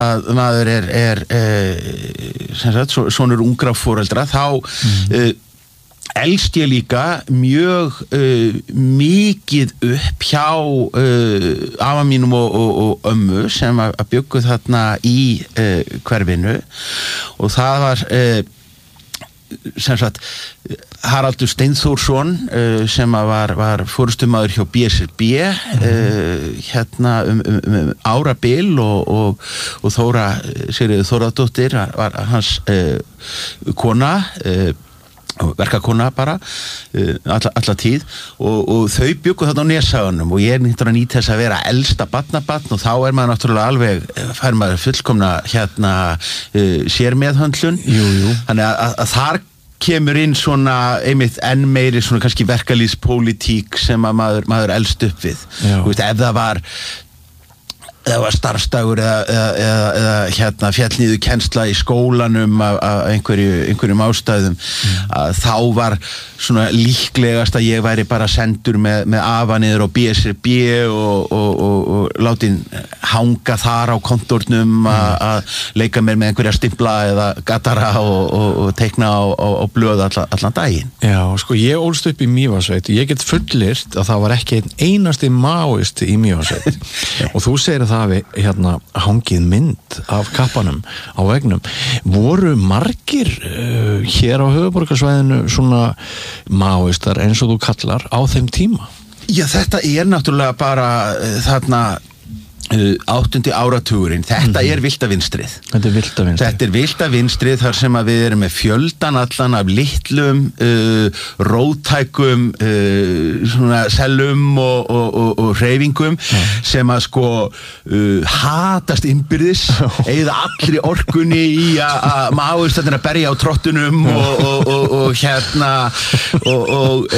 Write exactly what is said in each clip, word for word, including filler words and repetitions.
að maður er, er e, sem sagt, sonur ungra foreldra, þá mm. e, elst ég líka mjög uh, mikið upp hjá uh, afa mínum og, og, og ömmu sem að, að bjuggu þarna í uh, hverfinu og það var uh, sem sagt Haraldur Steinþórsson uh, sem að var, var forystumaður hjá B S R B mm. uh, hérna um, um, um árabil og, og, og Þóra Sigríður Þórðardóttir var hans uh, kona uh, verkakona bara uh, alla, alla tíð og, og þau bjuggu þarna á Neshaganum og ég er nýttur að nýta þess að vera elsta barnabarn og þá er maður náttúrulega alveg fær maður fullkomna hérna uh, sérmeðhöndlun jú, jú. Þannig að, að, að þar kemur inn svona einmitt enn meiri svona kannski verkalýðspólitík sem að maður, maður elst upp við þú veist, ef það var eða var starfsdagur eða, eða, eða, eða hérna fjallniðu kennsla í skólanum af, af einhverju, einhverjum ástæðum mm. að þá var svona líklegast að ég væri bara sendur með, með afa niður á B S R B og, og, og, og látin hanga þar á kontórnum mm. að leika mér með einhverja stimpla eða gatara og, og, og teikna á, á, á blöð alla, allan daginn. Já, sko ég ólst upp í Mývatnssveit ég get fullyrt að það var ekki einn einasti máist í Mývatnssveit og þú segir að það hafi hérna hangið mynd af kappanum á vegnum. Voru margir uh, hér á höfuðborgarsvæðinu svona máistar eins og þú kallar á þeim tíma? Já, þetta er náttúrulega bara uh, þarna uh, áttundi áratugurinn. Þetta mm-hmm. er viltavinstrið. Þetta er viltavinstrið. Þetta er viltavinstrið þar sem að við erum með fjöldan allan af litlum uh, róttækum uh, svona sellum og, og, og, og hreyfingum ja. Sem að sko uh, hatast innbyrðis eða allri orkunni í að máist þetta að berja á trottunum og, og, og, og hérna og, og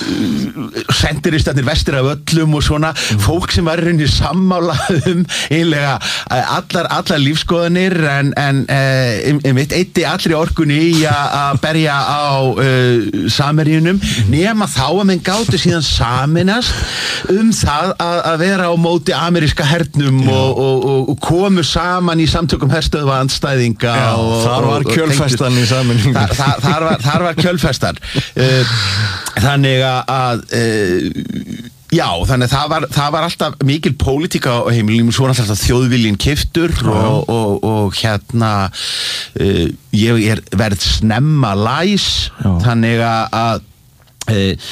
uh, sendirist þetta vestir af öllum og svona mm. fólk sem var í rauninni sammála um einlega allar, allar lífskoðanir en, en um, um eitt eitti allri orkunni í að berja á uh, sameríunum nema þá að menn gátu síðan saminast um það að, að vera á móti ameríska hernum og, og, og, og komu saman í samtökum herstöðva andstæðinga Já, og, þar var og, kjölfestan í saminningu þar, þar, þar, var, þar var kjölfestan uh, þannig að uh, Já, þannig að það var, það var alltaf mikil pólitíka á heimilinu, svona alltaf þjóðviljinn keyptur og, og, og hérna uh, ég er verð snemma læs, Já. Þannig að uh,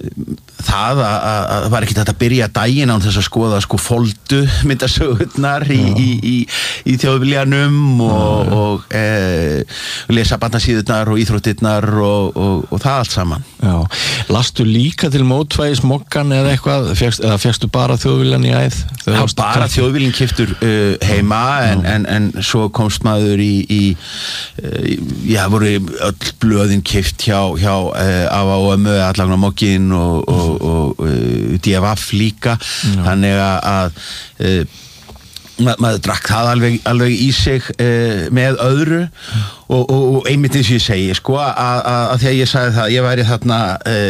það að, að var ekki þetta að byrja daginn án þess að skoða sko foldu myndasögurnar í, í, í, í þjóðviljanum og, og e, lesa barnasíðurnar og íþróttirnar og, og, og það allt saman. Já. Lastu líka til mótvægis mokkan eða eitthvað, fjast, eða fjaststu bara þjóðviljan í æð? Já, bara þjóðviljan keyptur uh, heima en, en, en svo komst maður í, í uh, já, voru öll blöðin keypt hjá, hjá uh, afa og ömmu, allan á mokkin og, og og, og uh, D F F líka Já. Þannig að uh, ma maður drakk það alveg, alveg í sig uh, með öðru og, og, og einmitt eins og ég segi sko að, að, að því að ég sagði það ég væri þarna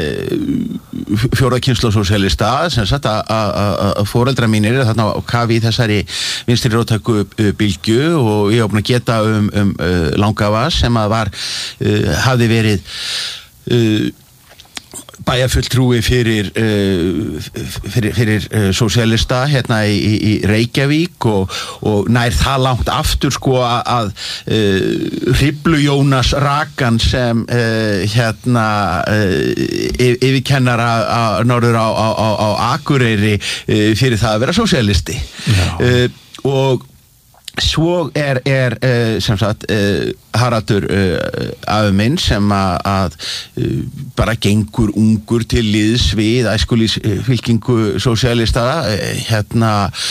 uh, fjórða kynslóð sósíalista sem sagt að, að, að foreldrar mínir er þarna á kafi í þessari vinstri róttæku uh, bylgju og ég var búin að geta um, um uh, Langafa sem að var uh, hafði verið uh, bæjarfulltrúi fyrir uh, fyrir, fyrir uh, sósíalista hérna í, í, í Reykjavík og, og nær það langt aftur sko að uh, Hriflu Jónas Rakan sem uh, hérna uh, yfirkennara norður á, á, á, á Akureyri uh, fyrir það að vera sósíalisti uh, og svo er, er uh, sem sagt uh, Haraldur uh, afi minn sem að, að uh, bara gengur ungur til liðs við æskulýðsfylkingu sósíalista uh, hérna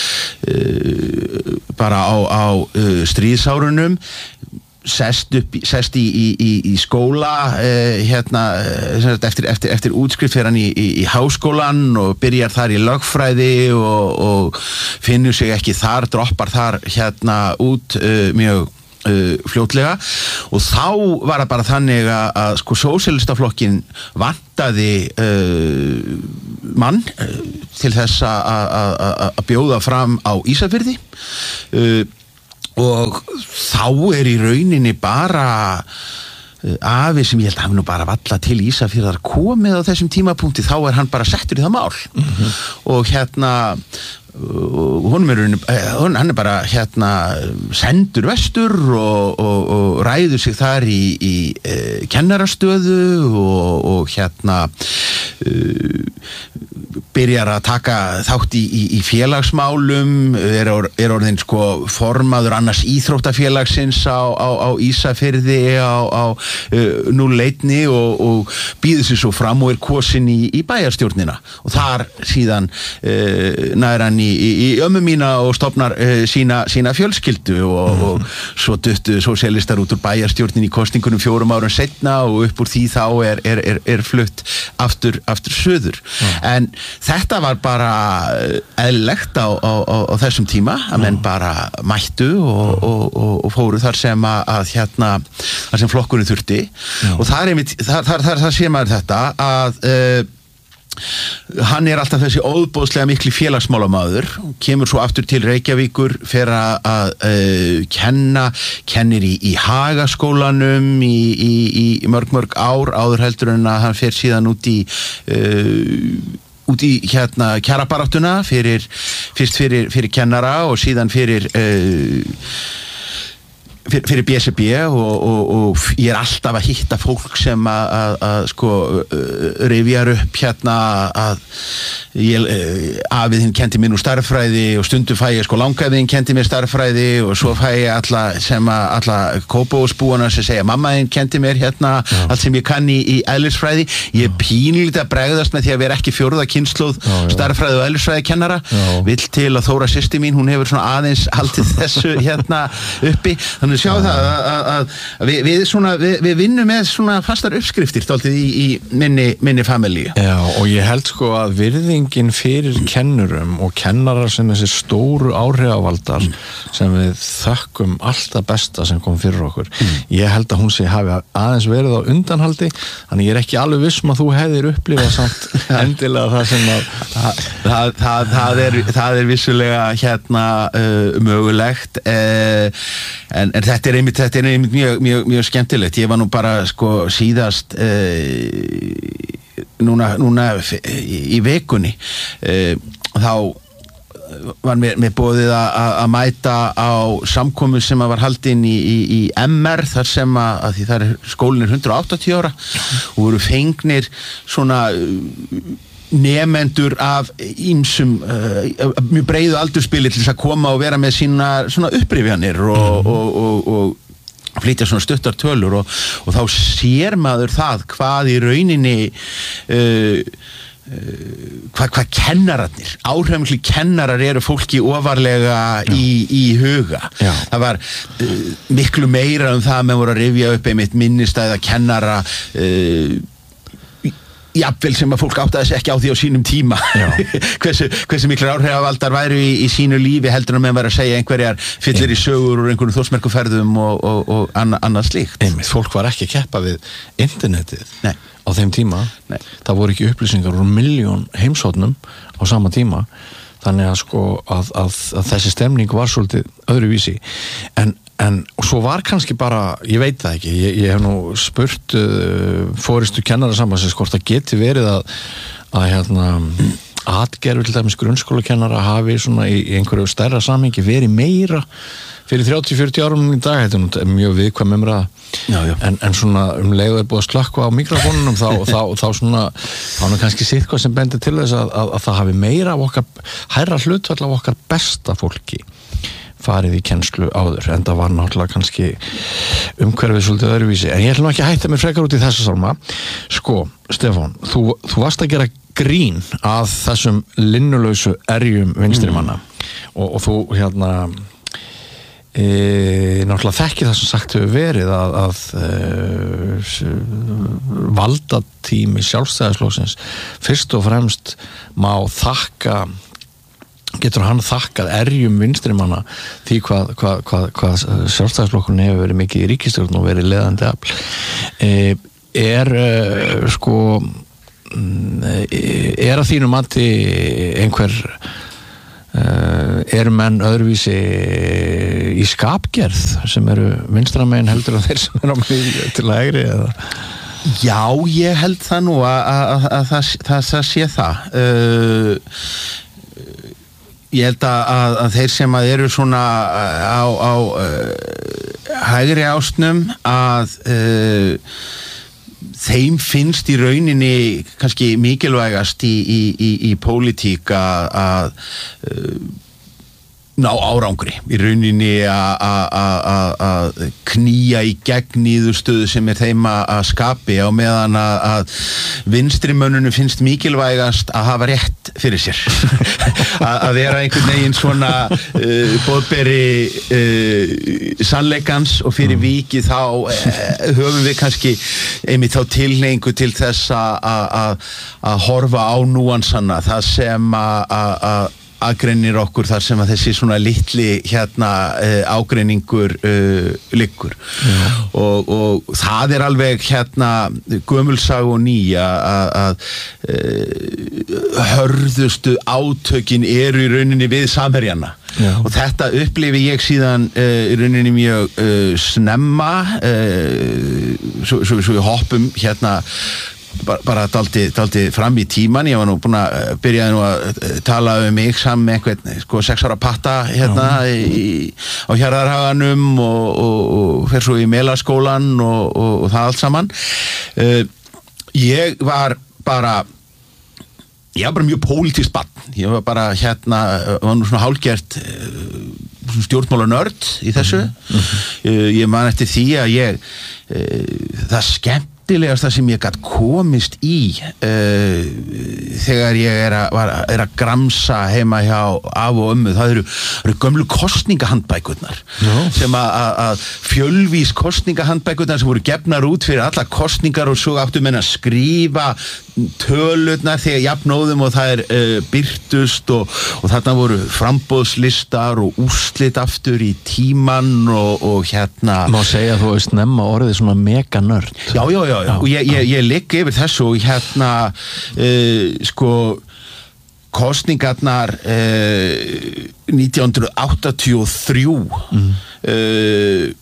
uh, bara á, á uh, stríðsárunum sest, upp, sest í, í, í skóla uh, hérna uh, eftir, eftir, eftir útskrift fyrir hann í, í, í háskólan og byrjar þar í lögfræði og, og finnur sig ekki þar, droppar þar hérna út uh, mjög uh, fljótlega og þá var það bara þannig að, að sko sósíalistaflokkin vantaði uh, mann uh, til þess að bjóða fram á Ísafirði uh, og þá er í rauninni bara afi sem ég held að hafi nú bara valla til Ísafjarðar komið á þessum tímapunkti, þá er hann bara settur í það mál mm-hmm. og hérna honum er hann er bara hérna sendur vestur og, og, og ræður sig þar í, í e, kennarastöðu og, og hérna e, byrjar að taka þátt í, í, í félagsmálum, er, or, er orðin sko formaður annars íþróttafélagsins á, á, á Ísafirði á, á uh, núleitni og, og býður sér svo fram og er kosin í, í bæjarstjórnina og þar síðan uh, nær hann í, í, í ömmu mína og stofnar uh, sína, sína fjölskyldu og, mm. og svo duttu sósíalistar út úr bæjarstjórnin í kosningunum fjórum árum seinna og upp úr því þá er, er, er, er flutt aftur, aftur söður mm. en þetta var bara eðlilegt á, á, á, á þessum tíma að menn bara mættu og, og, og, og fóru þar sem að, að hérna, þar sem flokkunni þurfti Já. og þar, einmitt, þar, þar, þar, þar sé maður þetta að uh, hann er alltaf þessi óðbóðslega mikli félagsmálamaður, kemur svo aftur til Reykjavíkur, fer að, að uh, kenna, kennir í, í Hagaskólanum í, í, í mörg mörg ár áður heldur en að hann fer síðan út í uh, út í hérna kjarabaráttuna fyrir, fyrst fyrir, fyrir kennara og síðan fyrir uh, Fyr, fyrir B S R B og, og, og ég er alltaf að hitta fólk sem að, að, að sko rifjar upp hérna að ég, afiðinn kendi mér nú starffræði og stundum fæ ég sko langafiðinn kendi mér starffræði og svo fæ ég alla sem að alla kópavógsbúana sem segja mammaðinn kendi mér hérna Já. allt sem ég kann í, í eðlisfræði ég er pínlítið að bregðast með því að vera ekki fjórða kynslóð starffræði og eðlisfræði kennara vill til að Þóra systir mín hún hefur svona aðeins haldið þessu hérna uppi þannig sjá það að, að, að við, við, svona, við, við vinnum með svona fastar uppskriftir tóltið í, í minni, minni familíu. Já, og ég held sko að virðingin fyrir kennurum og kennarar sem þessi stóru áhrifavaldar mm. sem við þökkum alltaf besta sem kom fyrir okkur. Mm. Ég held að hún sé hafi aðeins verið á undanhaldi, þannig ég er ekki alveg vissum að þú hefðir upplifað samt endilega það sem að það, það, það, það, er, það er vissulega hérna uh, mögulegt uh, en, en þetta er einmitt, þetta er einmitt mjög, mjög, mjög skemmtilegt. Ég var nú bara sko síðast uh, núna, núna í vikunni uh, þá var mér, mér boðið að mæta á samkomu sem að var haldin í, í, í M R þar sem að, að því það er skólinn er hundrað og áttatíu ára og voru fengnir svona nemendur af ýmsum uh, mjög breiðu aldurspili til þess að koma og vera með sína svona upprifjanir og, mm. og, og, og flytja svona stuttar tölur og, og þá sér maður það hvað í rauninni uh, uh, hvað, hvað kennararnir áhrifamiklir kennarar eru fólki ofarlega í, í huga Já. Það var uh, miklu meira um það að menn voru að rifja upp einmitt minnistæða kennara uh, jafnvel sem að fólk áttaði sig ekki á því á sínum tíma hversu, hversu miklar áhrifavaldar væru í, í sínu lífi heldur en að menn væri að segja einhverjar fyllir í sögur úr einhvern þórsmerkuferðum og, og, og anna, annað slíkt Einmitt, fólk var ekki að keppa við internetið Nei. á þeim tíma Nei. Það voru ekki upplýsingar úr milljón heimshornum á sama tíma þannig að sko að, að, að þessi stemning var svolítið öðruvísi en En svo var kannski bara, ég veit það ekki, ég, ég hef nú spurt uh, fóristu kennarasambandsins hvort það geti verið að, að hérna, atgerfi til dæmis grunnskólakennara hafi svona í, í einhverju stærra samhengi verið meira fyrir þrjátíu til fjörutíu árum í dag, þetta er mjög viðkvæm umræða, en, en svona um leiðu er búið að slökkva á mikrofónunum þá, þá, þá svona, þá er kannski sitt hvað sem bendir til þess að, að, að það hafi meira af okkar, hærra hlutfall af okkar besta fólki farið í kennslu áður, en það var náttúrulega kannski umhverfið svolítið öðruvísi, en ég ætlum ekki að hætta mig frekar út í þessu sálma. Sko, Stefán, þú, þú varst að gera grín að þessum linnulausu erjum vinstrimanna mm. og, og þú hérna e, náttúrulega þekki það sem sagt hefur verið að, að e, valdatími sjálfstæðisflokksins fyrst og fremst má þakka getur hann þakkað erjum vinstrimanna því hvað, hvað, hvað, hvað sjálfstæðisflokkurinn hefur verið mikið í ríkisstjórn og verið leiðandi afl e, er uh, sko er að þínu mati einhver uh, eru menn öðruvísi í skapgerð sem eru vinstramegin heldur en þeir sem eru á miðju til hægri eða? Já, ég held það nú að, að, að það, það, það sé það uh, ég held að, að, að þeir sem að eru svona á, á uh, hægri ásnum að uh, þeim finnst í rauninni kannski mikilvægast í, í, í, í pólitík að, að uh, ná árangri í rauninni að knýja í gegn niðurstöðu sem er þeim að skapi á meðan að, að vinstrimönnunum finnst mikilvægast að hafa rétt fyrir sér að vera einhvern veginn svona uh, boðberi uh, sannleikans og fyrir vikið þá uh, höfum við kannski einmitt þá tilhneigingu til þess að horfa á núansana það sem að aðgreinir okkur þar sem að þessi svona litli hérna uh, ágreiningur uh, liggur og, og það er alveg hérna gömulsag og nýja að uh, hörðustu átökin eru í rauninni við samherjana Já. Og þetta upplifi ég síðan uh, í rauninni mjög uh, snemma uh, svo, svo, svo við hoppum hérna bara, bara daldi, daldi fram í tíman ég var nú búin að byrja nú að tala um mig saman með einhvern sko sex ára patta hérna í, á Hjarðarhaganum og, og, og fer svo í Melaskólan og, og, og það allt saman uh, ég var bara ég var bara mjög pólitískt barn ég var bara hérna var nú svona hálfgert uh, stjórnmálanörd í þessu mm-hmm. uh, ég man eftir því að ég uh, það skemmt það sem ég gætt komist í uh, þegar ég er að, var, er að gramsa heima hjá af og ömmu, það eru, eru gömlu kosningahandbækurnar no. sem að fjölvís kosningahandbækurnar sem voru gefnar út fyrir alla kosningar og svo áttu menn að skrifa tölurnar þegar jafnóðum og það er uh, byrtust og, og þarna voru framboðslistar og úrslit aftur í tíman og, og hérna Má segja að þú veist nefna orðið svona meganörd Já, já, já, já. og ég, ég, ég ligg yfir þessu og hérna uh, sko kosningarnar uh, nítján hundruð áttatíu og þrjú mm. uh,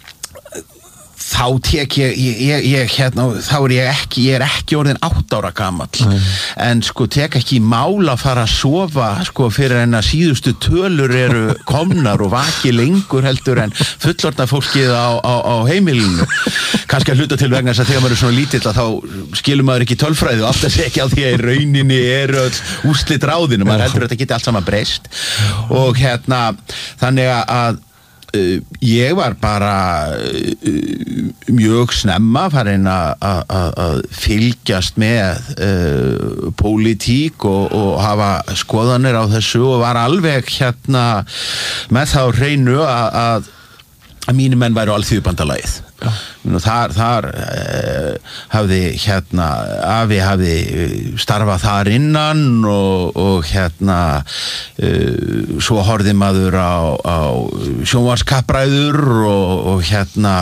þá tek ég, ég, ég, ég hérna, þá er ég ekki, ég er ekki orðin átta ára gamall, mm. en sko tek ekki í mál að fara að sofa sko fyrir en að síðustu tölur eru komnar og vaki lengur heldur en fullorðna fólkið á, á, á heimilinu. Kannski að hluta til vegna þess að þegar maður er svona lítill að þá skilur maður ekki tölfræði og átt að segja ekki á því að í rauninni eru öll úrslit ráðinu, maður heldur að þetta geti allt saman breyst og hérna þannig að Uh, ég var bara uh, mjög snemma farin að fylgjast með uh, pólitík og, og hafa skoðanir á þessu og var alveg hérna með þá hreinu að að mínu menn væru Alþýðubandalagið. Ja. Þar, þar uh, hafði hérna afi hafði starfað þar innan og, og hérna uh, svo horfði maður á, á sjónvarpskappræður og, og hérna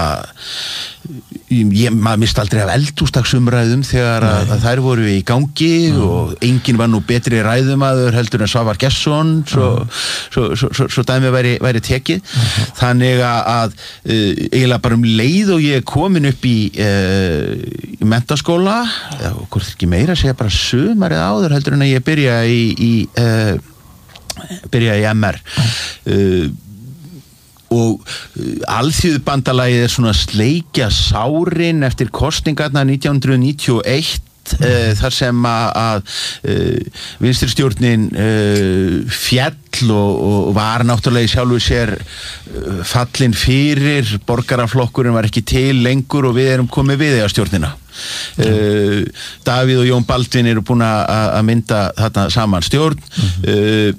ég, maður misti aldrei af eldhúsdagsumræðum þegar að, að þær voru í gangi mm. og enginn var nú betri ræðumaður heldur en Svavar Gestsson svo, mm. svo, svo, svo, svo dæmi væri, væri tekið mm. þannig að uh, eiginlega bara um leið og ég komin upp í, uh, í menntaskóla og hvort ekki meira segja bara sumarið áður heldur en að ég byrja í, í uh, byrja í M R uh, og Alþýðubandalagið er svona sleikja sárin eftir kosningarnar nítján hundruð níutíu og eitt Uh, þar sem að, að uh, vinstristjórnin uh, fjall og, og var náttúrulega í sjálfu sér uh, fallin fyrir, borgaraflokkurinn var ekki til lengur og við erum komið við í að stjórnina uh, Davíð og Jón Baldvin eru búin að mynda þarna saman stjórn uh,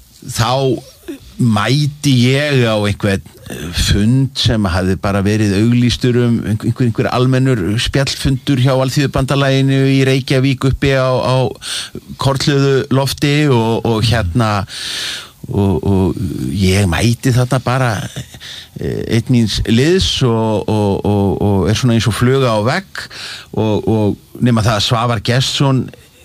þá mæti ég á einhvern fund sem hafði bara verið auglýstur um einhver, einhver almennur spjallfundur hjá Alþýðubandalaginu í Reykjavík uppi á, á kortluðu lofti og, og hérna og, og ég mæti þarna bara einn míns liðs og, og, og, og er svona eins og fluga á vegg og, og nema það að Svavar Gestsson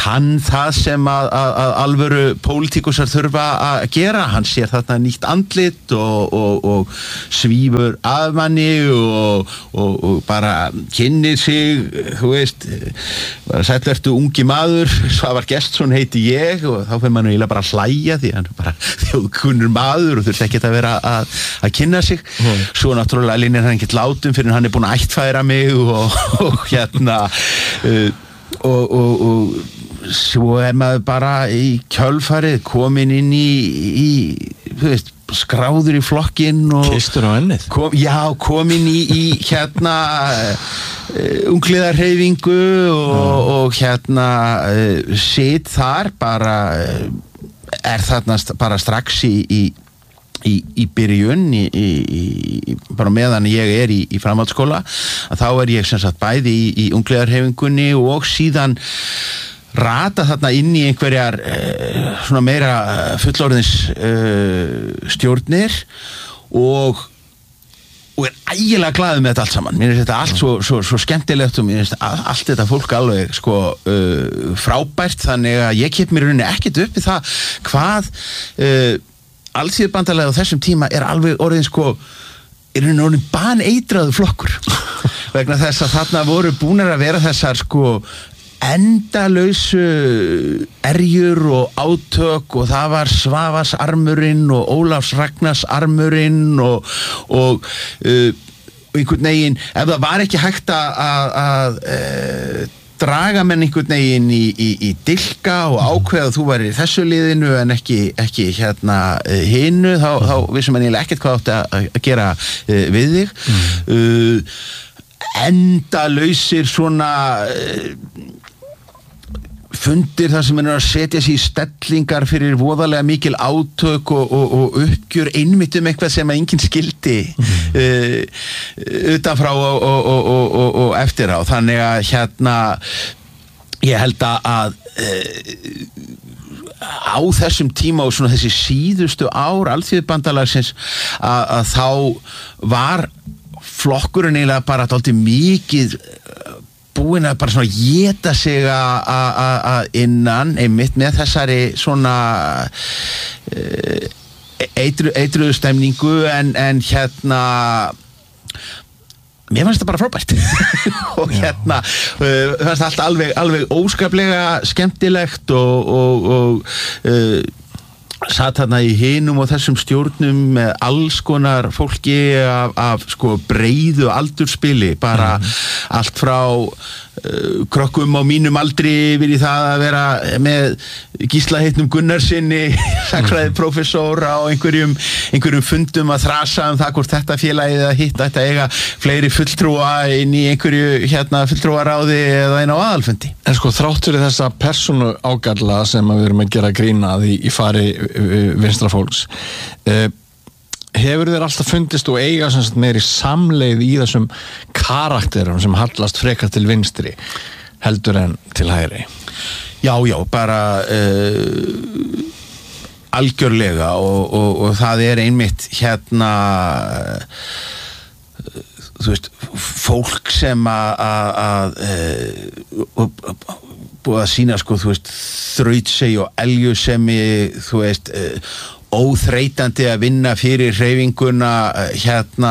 hann það sem að, að, að alvöru pólitíkusar þurfa að gera, hann sér þarna nýtt andlit og, og, og svífur af manni og, og, og bara kynnir sig, þú veist bara sæll ertu ungi maður, Svavar Gestsson heiti ég og þá fyrir mann eiginlega bara að hlæja því hann er bara þjóðkunnur maður og þurft ekki að vera að, að kynna sig mm. svo náttúrulega linnir hann ekkert látum fyrir hann er búin að ættfæra mig og, og hérna uh, og, og, og svo er maður bara í kjölfarið komin inn í, í þú veist, skráður í flokkinn og kistur á ennið kom, já, komin í, í hérna uh, ungliðarhreyfingu og, mm. og hérna uh, sitt þar bara uh, er þarna bara strax í, í Í, í byrjun í, í, í, bara meðan ég er í, í framhaldsskóla að þá er ég sem sagt bæði í, í ungliðarhreyfingunni og síðan rata þarna inn í einhverjar uh, svona meira fullorðins uh, stjórnir og og er ægilega glaður með þetta allt saman mér finnst þetta allt svo, svo, svo skemmtilegt og mér finnst allt þetta fólk alveg sko uh, frábært þannig að ég kepp mér rauninni ekkert upp í það hvað uh, Alþýðubandalagið á þessum tíma er alveg orðin sko er hann orðin baneitraður flokkur vegna þess að þarna voru búnar að vera þessar sko endalausu erjur og átök og það var Svavars armurinn og Ólafs Ragnars armurinn og, og uh, einhvern veginn ef það var ekki hægt að að uh, draga menn einhvern veginn í, í, í dilka og ákveða að þú væri í þessu liðinu en ekki, ekki hérna hinu, þá, þá vissum mann eiginlega ekkert hvað átti að, að gera uh, við þig mm. uh, endalausir svona uh, fundir þar sem mann er að setja sig í stellingar fyrir voðalega mikil átök og, og, og uppgjör einmitt um eitthvað sem að enginn skildi mm. uh, utanfrá og, og, og, og, og eftir á þannig að hérna ég held að uh, á þessum tíma og svona þessi síðustu ár Alþýðubandalagsins að, að þá var flokkurinn eiginlega bara dálítið mikið búin að bara svona éta sig að innan einmitt með þessari svona uh, eitru, eitruðu stemningu en, en hérna mér fannst það bara frábært og hérna uh, fannst allt alveg, alveg óskaplega skemmtilegt og, og, og uh, satt þarna í hinum og þessum stjórnum með alls konar fólki af, af sko breiðu aldurspili bara mm. allt frá uh, krokkum á mínum aldri yfir í það að vera með Gísla heitnum Gunnarsinni sakfræði prófessor á einhverjum einhverjum fundum að þrasa um það hvort þetta félagið að hitta þetta eiga fleiri fulltrúa inn í einhverju hérna fulltrúaráði eða inn á aðalfundi. En sko þráttur í þessa persónu ágalla sem við erum að gera grína að í, í fari vinstra fólks uh, hefur þér alltaf fundist og eiga sem sagt meiri samleið í þessum karakterum sem hallast frekar til vinstri heldur en til hægri? Já, já, bara uh, algjörlega og, og, og það er einmitt hérna uh, þú veist, fólk sem að að búið að sína sko, þú veist, þrautsegi og eljusemi, þú veist uh, óþreytandi að vinna fyrir hreyfinguna hérna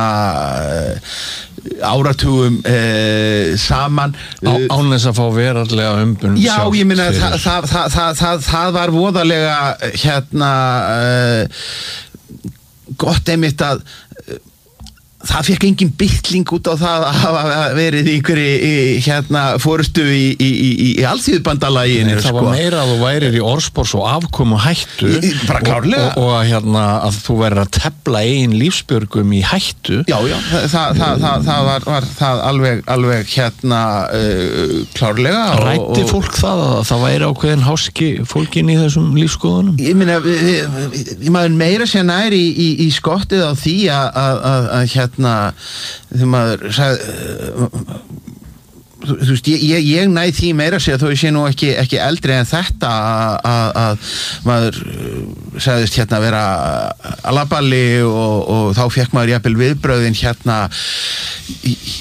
áratugum uh, saman uh, án þess að fá veraldlega umbun já, ég minna það, það, það, það, það, það var voðalega hérna uh, gott einmitt að uh, það fekk engin bytling út á það að hafa verið í einhverju hérna fórustu í, í, í, í Alþýðubandalaginu. Það var sko. Meira að þú værir í orðspors og afkomu hættu bara klárlega og, og, og hérna, að þú værir að tefla eigin lífsbjörgum í hættu. Já, já, það, það, það, það, það var, var það alveg, alveg hérna uh, klárlega. Ræddi og, fólk það að það væri ákveðin háski fólkin í þessum lífskoðunum? Ég meina, ég maður meira sér nær í, í, í skottið á því að, að, að, að hérna þegar maður sagði, uh, þú veist, ég, ég, ég næ því meira sér þó ég sé nú ekki, ekki eldri en þetta að maður sagðist hérna vera alaballi og, og þá fekk maður jafnvel viðbröðin hérna í, þá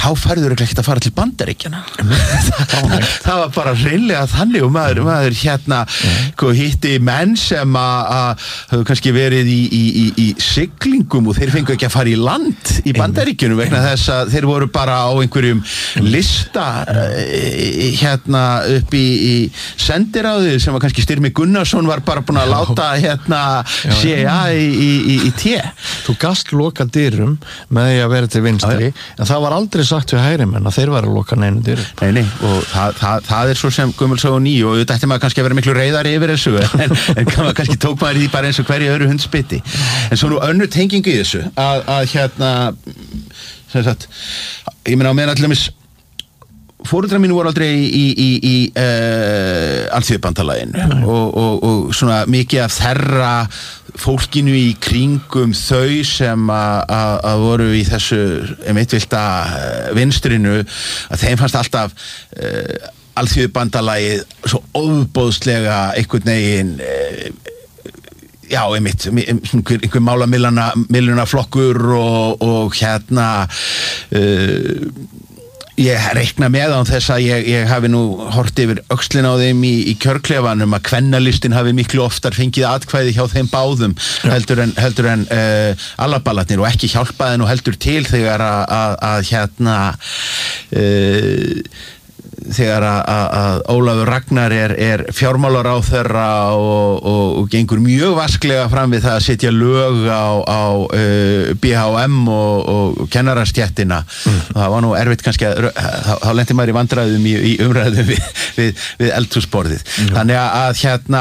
þá færður ekki að fara til Bandaríkjanna það, það var bara hreinlega þannig og maður, maður hérna mm. hitti menn sem að höfðu kannski verið í, í, í, í siglingum og þeir fengu ekki að fara í land í Bandaríkjunum vegna þess að þeir voru bara á einhverjum lista hérna upp í, í sendiráði sem var kannski Styrmi Gunnarsson var bara búin að láta hérna C I A í, í, í té. Þú gast loka dyrum með því að vera til vinstri, já, en það var aldrei sagt við hægri menn að þeir var að loka neinu dyrum. Nei, nei, og það, það, það er svo sem gömul sögu ný og þetta ætti maður kannski að vera miklu reiðari yfir þessu en, en kannski tók maður í því bara eins og hverju öðru hundspiti. En svo nú önnur tengingu í þessu að, að hérna sem sagt, ég meina á meðan allumis foreldrar mínu voru aldrei í, í, í, í uh, alþýðubandalaginu og, og, og svona mikið af þeirra fólkinu í kringum þau sem að voru í þessu einmittvilta vinstrinu að þeim fannst alltaf uh, alþýðubandalagið svo ofboðslega einhvern veginn uh, já, einmitt einhver, einhver málamilluna flokkur og, og hérna uh, ég reikna með á þess að ég, ég hafi nú hort yfir öxlin á þeim í, í kjörklefanum að kvennalistin hafi miklu oftar fengið atkvæði hjá þeim báðum heldur en, heldur en uh, allaballarnir og ekki hjálpaði nú heldur til þegar að, að, að hérna uh, þegar að, að Ólafur Ragnar er, er fjármálaráðherra og, og, og gengur mjög vasklega fram við það að setja lög á, á uh, B H M og, og kennarastjettina mm. og það var nú erfitt kannski að þá, þá lenti maður í vandræðum í, í umræðum við, við, við eldhúsborðið mm. þannig að hérna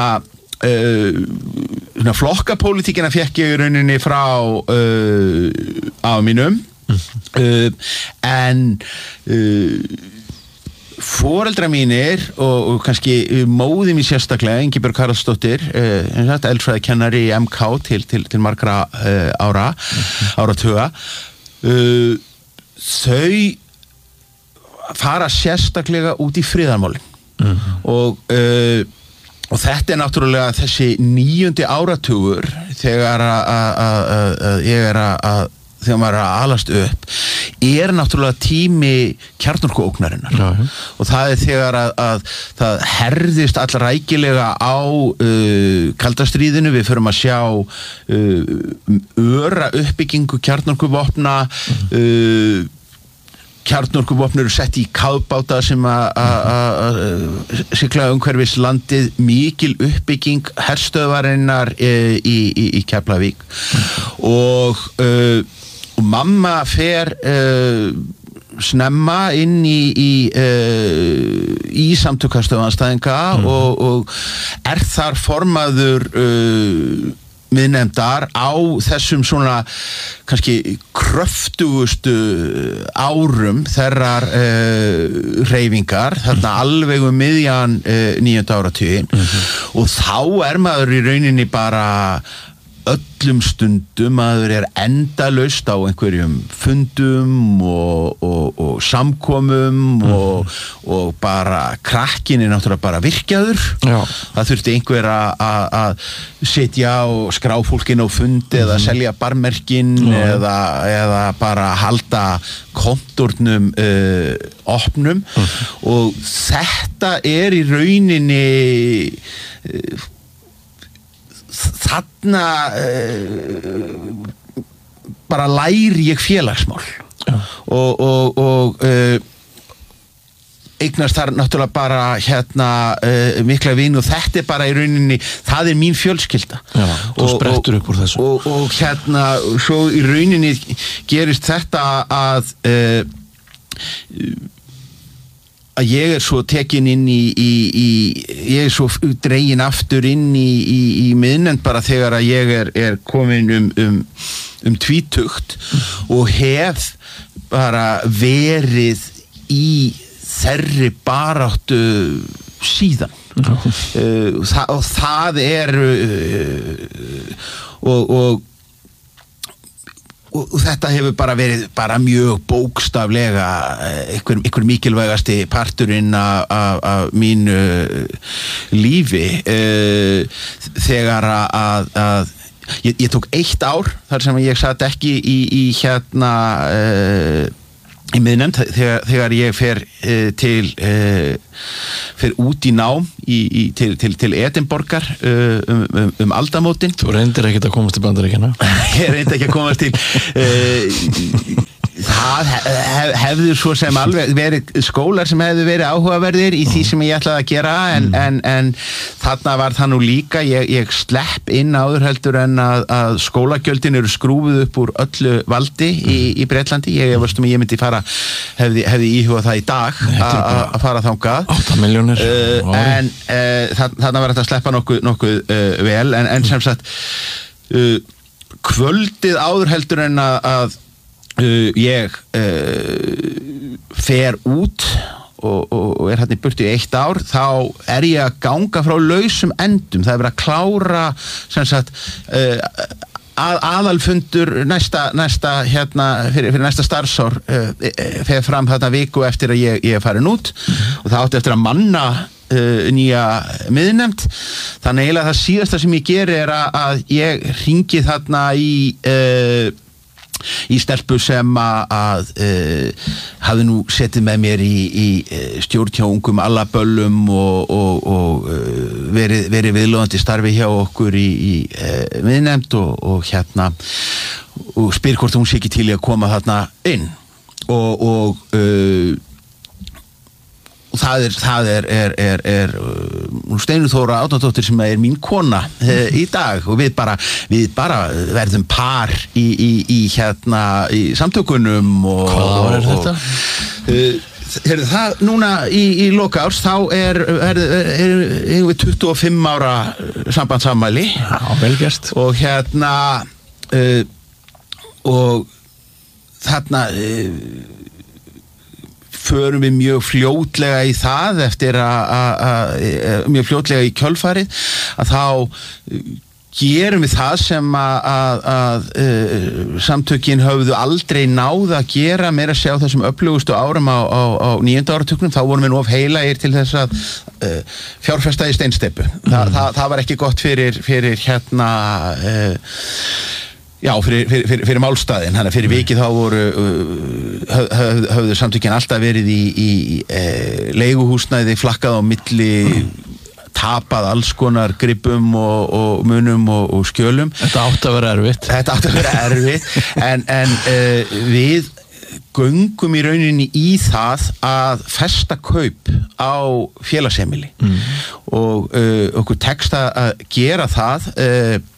uh, flokkapólitíkina fekk ég í rauninni frá uh, á mínum mm. uh, en uh, foreldrar mínir og, og kannski móði mér sérstaklega Ingibjörg Haraldsdóttir uh, eldfræðikennari í M K til, til, til margra uh, ára mm-hmm. áratuga uh, þau fara sérstaklega út í friðarmálin mm-hmm. og uh, og þetta er náttúrulega þessi níundi áratugur þegar að ég er að þegar maður er að alast upp er náttúrulega tími kjarnorkuógnarinnar já, já. Og það er þegar að, að það herðist allrækilega á uh, kaldastríðinu, við förum að sjá uh, öra uppbyggingu kjarnorkuvopna mm. uh, kjarnorkuvopn eru sett í kafbáta sem að sigla umhverfis landið, mikil uppbygging herstöðvarinnar í, í, í Keflavík mm. og uh, og mamma fer uh, snemma inn í í, uh, í samtökastöðanstæðinga mm. og, og er þar formaður uh, miðnefndar á þessum svona kannski kröftugustu árum þerrar uh, hreyfingar þarna mm. alveg um miðjan uh, níunda áratuginn mm-hmm. og þá er maður í rauninni bara öllum stundum maður er endalaust á einhverjum fundum og, og, og samkomum mm. og, og bara krakkin er náttúrulega bara virkjaður já. Það þurfti einhver að setja og skrá fólkin á fundi mm. eða selja barmerkin mm. eða, eða bara halda kontórnum uh, opnum mm. og þetta er í rauninni uh, þarna uh, bara læri ég félagsmál ja. og, og, og uh, eignast þar náttúrulega bara hérna uh, mikla vin og þetta er bara í rauninni, það er mín fjölskylda ja, þú sprettur upp úr þessu og, og, og hérna, svo í rauninni gerist þetta að uh, að ég er svo tekin inn í, í, í ég er svo dregin aftur inn í, í, í miðnefnd bara þegar að ég er, er komin um, um, um tvítugt mm. og hef bara verið í þerri baráttu síðan mm. uh, og, það, og það er uh, og, og og þetta hefur bara verið bara mjög bókstaflega einhver, einhver mikilvægasti parturinn af, af, af mínu lífi uh, þegar að, að ég, ég tók eitt ár þar sem ég satt ekki í, í hérna uh, í miðnefnd þegar, þegar ég fer uh, til uh, fer út í nám í, í, til, til, til Edinborgar uh, um, um, um aldamótin. Þú reyndir ekkert að komast til Bandaríkjanna? Ég reyndi ekki að komast til uh, það hef, hefðu svo sem alveg verið skólar sem hefðu verið áhugaverðir í því sem ég ætlaði að gera en, mm. en, en þarna var það nú líka ég, ég slepp inn áður heldur en að, að skólagjöldin eru skrúfuð upp úr öllu valdi mm. í, í Bretlandi ég veist um ég myndi fara hefði, hefði íhugað það í dag að fara þangað átta milljónir uh, en uh, þarna var þetta að sleppa nokkuð, nokkuð uh, vel en, en sem sagt uh, kvöldið áður heldur en að, að Uh, ég uh, fer út og, og, og er hérna í burtu í eitt ár þá er ég að ganga frá lausum endum, það er verið að klára sem sagt uh, að, aðalfundur næsta, næsta hérna fyrir, fyrir næsta starfsár uh, fer fram þarna viku eftir að ég, ég er farin út og það átti eftir að manna uh, nýja miðnefnd þannig eiginlega það síðasta sem ég geri er að, að ég hringi þarna í uh, í stelpu sem að, að uh, hafði nú setið með mér í, í stjórn hjá ungum allaböllum og, og, og uh, verið, verið viðlóðandi starfi hjá okkur í, í uh, miðnefnd og, og hérna og spyr hvort hún sé ekki til í að koma þarna inn og, og uh, og það er, það er, er, er, er uh, Steinunn Þóra Árnadóttir sem er mín kona uh, í dag og við bara, við bara verðum par í, í, í hérna í samtökunum og hvað ár er þetta? Uh, er það núna í, í loka árs þá er, er, er, er við tuttugu og fimm ára sambandsammæli Já, velgerst og hérna uh, og þarna uh, förum við mjög fljótlega í það eftir að mjög fljótlega í kjölfarið að þá gerum við það sem að, að, að uh, samtökin höfðu aldrei náð að gera meira að segja á þessum öflugustu árum á, á, á níunda áratöknum þá vorum við nú of heilagir til þess að uh, fjárfesta í steinsteypu mm. Þa, það, það var ekki gott fyrir, fyrir hérna uh, Já, fyrir, fyrir, fyrir, fyrir málstaðin, þannig að fyrir vikið þá voru höf, höf, höfðu samtökin alltaf verið í, í e, leiguhúsnæði, flakkað á milli, tapað alls konar gripum og, og munum og, og skjölum. Þetta átti að vera erfitt. Þetta átti að vera erfitt, en, en e, við göngum í rauninni í það að festa kaup á félagsheimili mm. og e, okkur tekst að gera það e,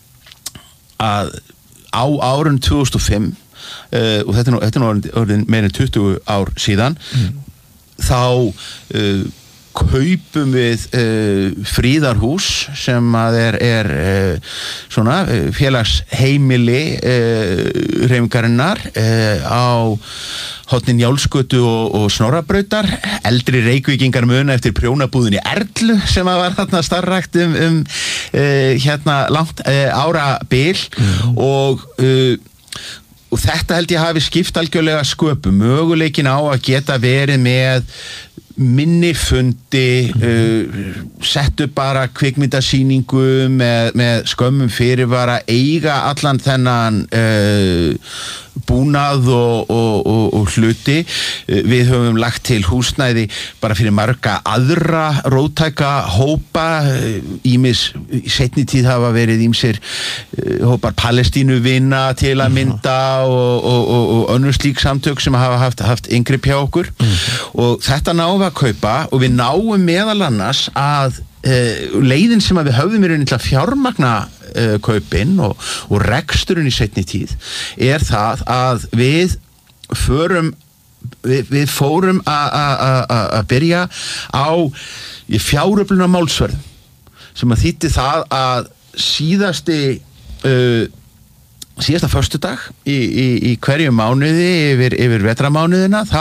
að á árun tvö þúsund og fimm uh, og þetta er nú, þetta er nú orðin, orðin meira en tuttugu ár síðan mm. þá uh, kaupum við uh, fríðarhús sem að er, er uh, svona uh, félagsheimili uh, hreyfingarinnar uh, á hornin Njálsgötu og, og Snorrabrautar eldri Reykvíkingar muna eftir prjónabúðinni Erlu sem að var þarna starrakt um, um uh, hérna langt uh, árabil mm. og uh, og þetta held ég hafi skipt algjörlega sköpum möguleikin á að geta verið með minni fundi uh, settu bara kvikmyndasýningu með, með skömmum fyrirvara eiga allan þennan uh, búnað og, og, og, og hluti við höfum lagt til húsnæði bara fyrir marga aðra róttæka hópa ímis, í seinni tíð hafa verið ímsir hópar Palestínuvina til að mynda og, og, og, og önnur slík samtök sem hafa haft, haft inngrip hjá okkur mm. og þetta náum við að kaupa og við náum meðal annars að uh, leiðin sem að við höfðum í rauninni til að fjármagna Uh, kaupinn og, og reksturinn í seinni tíð er það að við förum við, við fórum að byrja á fjáröflunar málsverðum sem að þýddi það að síðasti uh, síðasta föstudag í, í, í hverju mánuði yfir, yfir vetramánuðina þá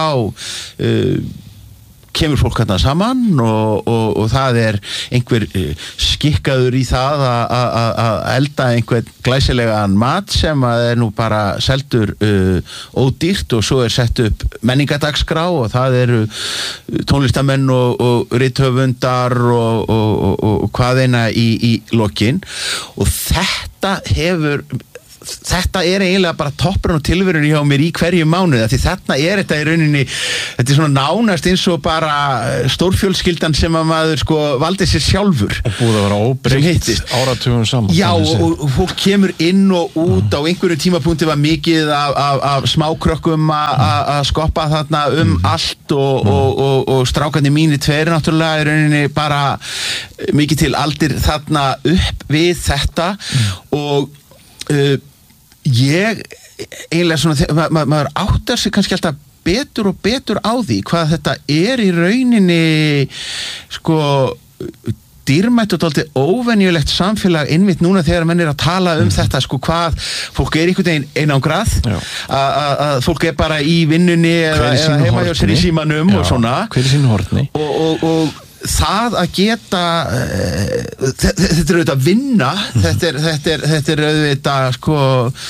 uh, kemur fólk hérna saman og, og, og það er einhver skikkaður í það að elda einhvern glæsilegan mat sem að er nú bara seldur uh, ódýrt og svo er sett upp menningadagskrá og það eru tónlistamenn og, og rithöfundar og, og, og, og hvað eina í, í lokin og þetta hefur þetta er eiginlega bara toppurinn og tilverunni hjá mér í hverju mánuði, því þarna er þetta í rauninni, þetta er svona nánast eins og bara stórfjölskyldan sem að maður sko valdi sér sjálfur og búið að vera óbreytt áratugum saman. Já, og, og fólk kemur inn og út, mm. á einhverju tímapunkti var mikið af, af, af smákrökkum að skoppa þarna um mm. allt og, mm. og, og, og strákarnir mínir tveir náttúrulega í rauninni bara mikið til aldir þarna upp við þetta mm. og uh, ég eiginlega svona, ma ma maður áttar sig kannski alltaf betur og betur á því hvað þetta er í rauninni sko dýrmætt og dálítið óvenjulegt samfélag einmitt núna þegar menn er að tala um mm. þetta sko hvað, fólk er einhvern veginn einangrað, að fólk er bara í vinnunni eða, eða heima hjá sér í símanum Já, og svona hver er sínu hortni og, og, og það að geta uh, þetta er auðvitað vinna mm. þetta, er, þetta, er, þetta er auðvitað sko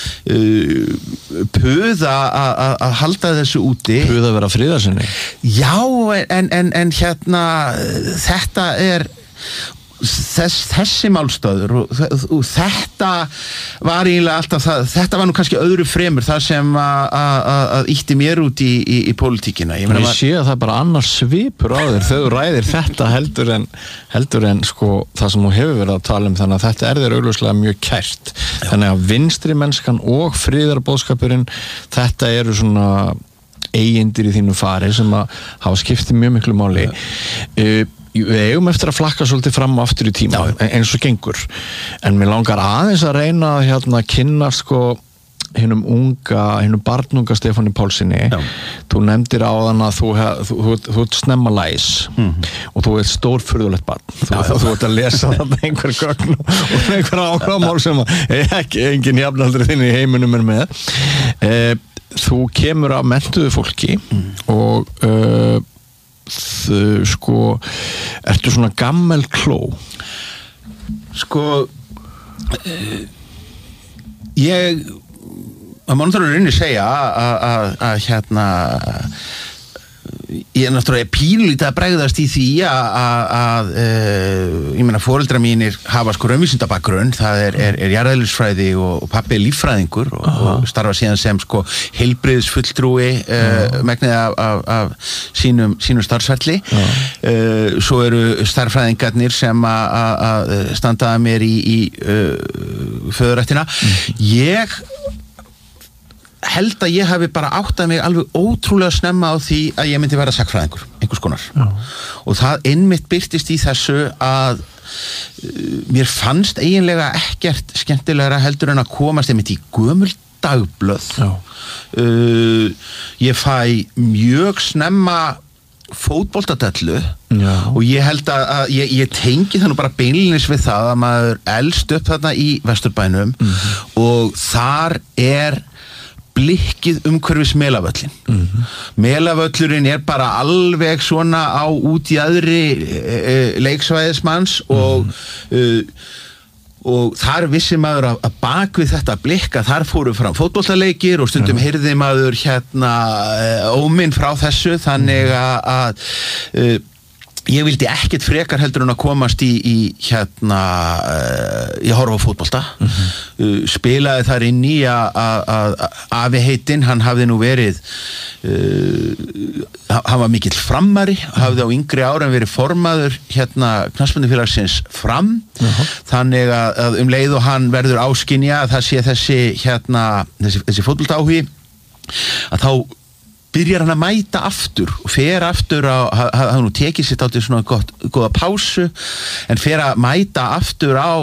uh, puða að halda þessu úti puða að vera friðarsinni Já, en, en, en hérna þetta er Þess, þessi málstöður og, og þetta var eiginlega alltaf það, þetta var nú kannski öðru fremur það sem að ítti mér út í, í, í pólitíkina ég, ég sé að það er bara annars svipur á þér þegar þú ræðir þetta heldur en heldur en sko það sem þú hefur verið að tala um þannig að þetta er þér augljóslega mjög kært Já. Þannig að vinstri mennskan og friðarbóðskapurinn þetta eru svona eigindir í þínu fari sem að hafa skiptið mjög miklu máli uh, við eigum eftir að flakka svolítið fram og aftur í tíma Já. eins og gengur en mér langar aðeins að reyna að hérna, kynna sko hinnum unga, hinnum barnunga Stefáni Pálssyni þú nefndir á þann að þú, þú, þú, þú ert snemma læs mm -hmm. og þú ert stórfurðulegt barn þú, Já, þú ert að lesa þetta einhver gögn og einhver áhugamál sem ekki engin jafnaldri þinn í heiminum er með eh, þú kemur af menntuðu fólki mm. og uh, Þau, sko ertu svona gammel kló sko uh, ég að mann þarf að reyna að segja að hérna ég er náttúrulega pínlítið að bregðast í því að ég meina foreldrar mínir hafa sko raunvísindabakgrunn það er, er, er jarðeðlisfræði og, og pabbi er líffræðingur og, og starfa síðan sem sko heilbrigðisfulltrúi uh, megnið af, af, af sínum, sínum starfsferli uh, svo eru starffræðingarnir sem að standaða mér í, í uh, föðurættina mm. ég held að ég hafi bara áttað mig alveg ótrúlega snemma á því að ég myndi vera sagnfræðingur, einhvers konar Já. Og það einmitt birtist í þessu að uh, mér fannst eiginlega ekkert skemmtilegra heldur en að komast einmitt í gömul dagblöð uh, ég fæ mjög snemma fótboltadellu og ég held að, að ég, ég tengi það nú bara beinlinis við það að maður elst upp þarna í Vesturbænum mm-hmm. og þar er blikkið umhverfis Melavöllin mm-hmm. Melavöllurinn er bara alveg svona á út í aðri e, leiksvæðismanns og mm-hmm. e, og þar vissi maður að, að bak við þetta blikka þar fóru fram fótboltaleikir og stundum yeah. heyrði maður hérna óminn frá þessu þannig að, að uh, ég vildi ekkert frekar heldur en að komast í, í hérna uh, ég horfa á fótbolta mm-hmm. uh, spilaði þar inn í að afi heitinn, hann hafði nú verið uh, hann var mikill frammari hafði á yngri árum verið formaður hérna knattspyrnufélagsins Fram uh-huh. þannig að, að um leið og hann verður áskynja að það sé þessi hérna þessi, þessi fótboltaáhugi að þá byrjar hann að mæta aftur og fer aftur að hafa nú tekið sér átti svona gott, góða pásu en fer að mæta aftur á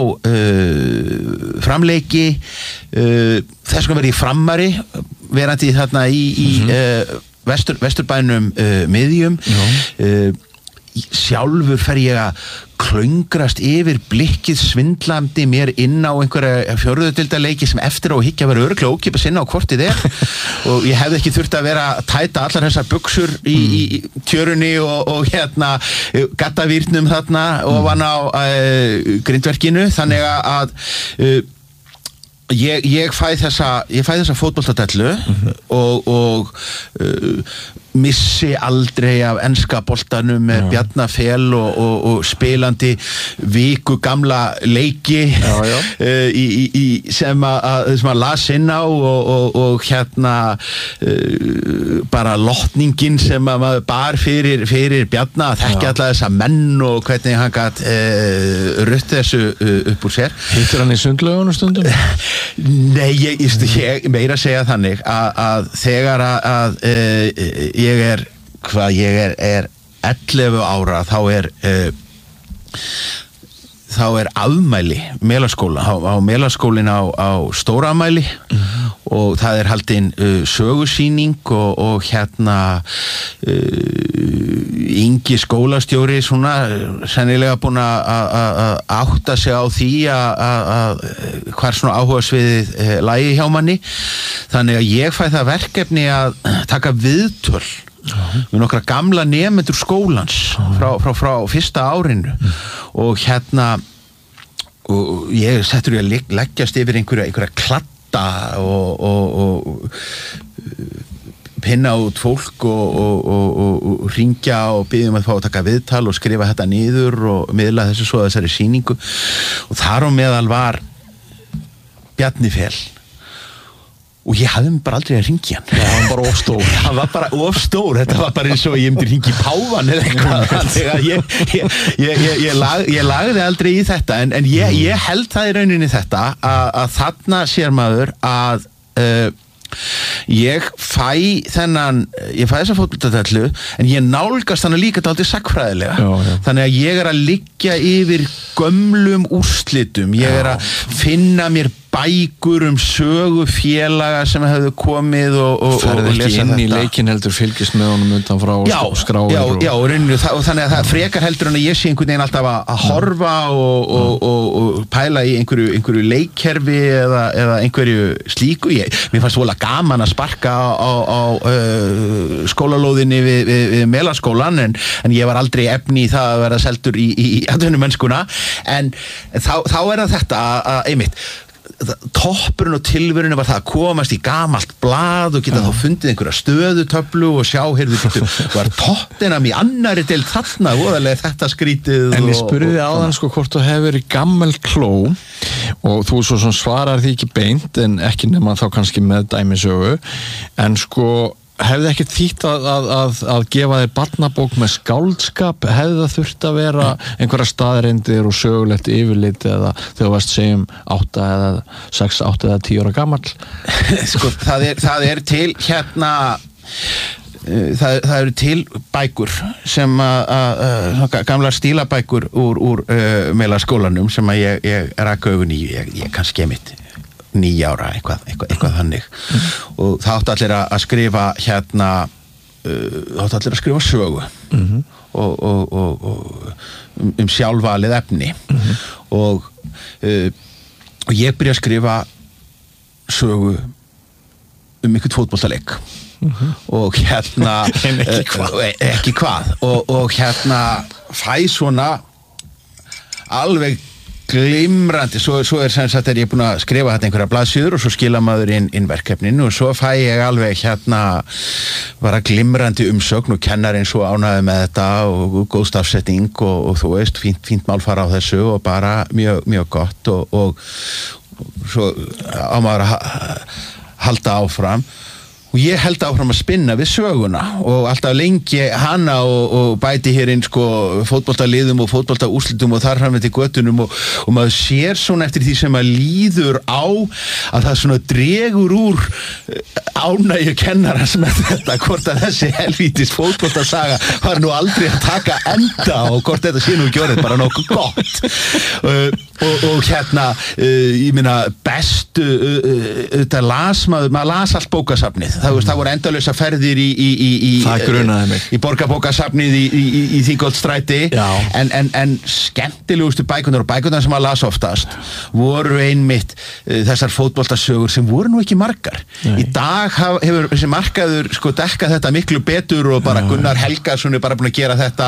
uh, framleiki uh, þess vegna verið í Frammari verandi þarna í, í mm-hmm. uh, vestur, Vesturbænum uh, miðjum uh, sjálfur fer ég að klöngrast yfir blikkið svindlandi mér inn á einhverja fjórðudildaleiki sem eftir á að higgja verið örugglega ókipis inn á hvort þið er og ég hefði ekki þurft að vera að tæta allar þessar buxur í, mm. í tjörunni og, og hérna gattavírnum þarna mm. ofan á uh, grindverkinu þannig að uh, Ég, ég fæ þessa ég fæ þessa fótboltadellu mm-hmm. og, og uh, missi aldrei af enska boltanum með Bjarna Fel og, og, og spilandi viku gamla leiki já, já. Uh, í, í, í, sem að sem að las inn á og, og, og hérna uh, bara lotningin sem að maður bar fyrir, fyrir Bjarna að þekkja alla þessa menn og hvernig hann gat uh, rutt þessu uh, upp úr sér. Hittir hann í sundlaugunum stundum? Nei, ég, ég, ég meira að segja þannig að, að þegar að, að uh, ég er, hvað ég er, er ellefu ára, þá er uh, þá er afmæli Melaskóla, á, á Melaskólin á, á stórafmæli mm-hmm. og það er haldin uh, sögusýning og, og hérna uh, Ingi skólastjóri svona sennilega búin að átta sig á því að hvar svona áhugasviðið uh, lægi hjá manni, þannig að ég fæ það verkefni að taka viðtöl uh-huh. við nokkra gamla nemendur skólans uh-huh. frá, frá, frá fyrsta árinu uh-huh. og hérna og ég settur ég að leggjast yfir einhverja, einhverja klatta og, og, og pinna út fólk og, og, og, og, og ringja og biðja um að fá að taka viðtal og skrifa þetta niður og miðla þessu svo þessari sýningu og þar á meðal var Bjarni Fel og ég hafði mig bara aldrei að ringja hann. Já, hann var bara of stór. Hann var bara of stór, þetta var bara eins og ég myndi ringi páfan eða eitthvað. Þegar ég, ég, ég, ég, ég, lag, ég lagði aldrei í þetta, en, en ég, ég held það í rauninni þetta að, að þarna sér maður að uh, ég fæ þennan, ég fæ þessa fótboltadellu, en ég nálgast hana líka dálítið sagnfræðilega. Já, já. Þannig að ég er að liggja yfir gömlum úrslitum, ég er að finna mér bækur um sögufélaga sem hefðu komið og, og, ferð og ekki inn þetta. Í leikin heldur fylgist með honum undan frá já, skráir já, og... já, og, og, og þannig að það frekar heldur en að ég sé einhvern veginn alltaf að, að horfa og, og, og, og pæla í einhverju, einhverju leikkerfi eða, eða einhverju slíku. Ég, mér fannst vola gaman að sparka á, á, á uh, skólalóðinni við, við, við Melaskólan en, en ég var aldrei efni í það að vera seldur í, í, í atvinnumennskuna en þá, þá er það þetta að einmitt toppurinn og tilverunni var það að komast í gamalt blað og geta ja. Þá fundið einhverja stöðutöflu og sjá, heyrðu, getur, var tottenham í annari deild þarna, voðalega þetta skrítið. En ég spurði áðan sko hvort þú hefur verið gammel kló og þú svo svarar því ekki beint en ekki nema þá kannski með dæmisögu en sko hefði ekki þýtt að, að, að, að gefa þér barnabók með skáldskap, hefði það þurft að vera einhverja staðreindir og sögulegt yfirlit eða þegar þú varst segjum átta eða sex, átta eða tíu ára gamall? Sko, það er, það er til hérna það, það eru til bækur sem að, að gamlar stílabækur úr, úr uh, Melaskólanum sem að ég, ég raka augun í, ég, ég kannski emitt nýja ára, eitthvað, eitthvað, eitthvað þannig mm. og það átti allir að skrifa hérna uh, það átti allir að skrifa sögu mm-hmm. og, og, og, og um, um sjálfvalið efni mm-hmm. og, uh, og ég byrja að skrifa sögu um einhvern fótboltaleik mm-hmm. og hérna en ekki hvað, uh, ekki hvað. Og, og hérna fæ svona alveg glimrandi, svo, svo er sem sagt er ég búin að skrifa þetta einhverja blaðsíður og svo skila maður inn, inn verkefninu og svo fæ ég alveg hérna bara glimrandi umsögn og kennarinn svo ánæði með þetta og góð stafsetning og, og þú veist, fínt, fínt málfara á þessu og bara mjög, mjög gott og, og, og svo á maður að halda áfram og ég held áfram að spinna við söguna og alltaf lengi hana og, og bæti hér inn sko fótboltaliðum og fótboltaúrslitum og þar fram til göttunum og, og maður sér svona eftir því sem maður líður á að það svona dregur úr ánægju kennara sem er þetta, hvort að þessi helvítis fótboltasaga var nú aldrei að taka enda og hvort þetta sé nú ekki orðið bara nokkuð gott uh, og, og hérna uh, ég minna bestu þetta uh, las maður, maður las allt bókasafnið það, veist, það voru endalösa ferðir í í, í, í, í, í borgarbókasafnið í, í, í Þingholtsstræti en, en, en skemmtilegustu bækunar og bækunar sem maður las oftast voru einmitt uh, þessar fótboltasögur sem voru nú ekki margar. Nei. Í dag haf, hefur þessi markaður sko dekkað þetta miklu betur og bara Gunnar Helgason er bara búin að gera þetta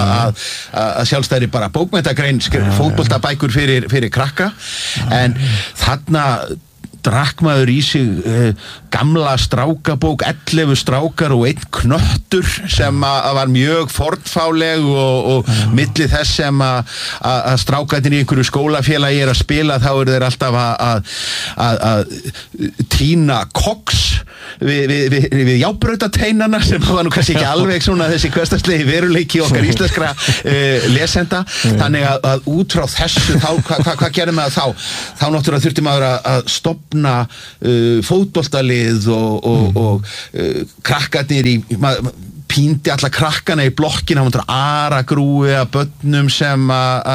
að sjálfstæðri bara bókmenntagrein fótboltabækur fyrir, fyrir krakka en þarna drakk maður í sig uh, gamla strákabók, ellefu strákar og einn knöttur sem að var mjög fornfáleg og, og milli þess sem að að strákarnir í einhverju skólafélagi er að spila, þá eru þeir alltaf að að að tína koks við, við, við, við jábrautateinana sem var nú kannski ekki alveg svona þessi hversdagslegi veruleiki okkar íslenskra uh, lesenda, þannig að, að út frá þessu þá, hvað hva, hva gerum við að þá þá náttúrulega þurfti maður að, að stofna uh, fótboltalið og, og, mm. og uh, krakkarnir í maður píndi alla krakkana í blokkina, hann var aðra grúi að börnum sem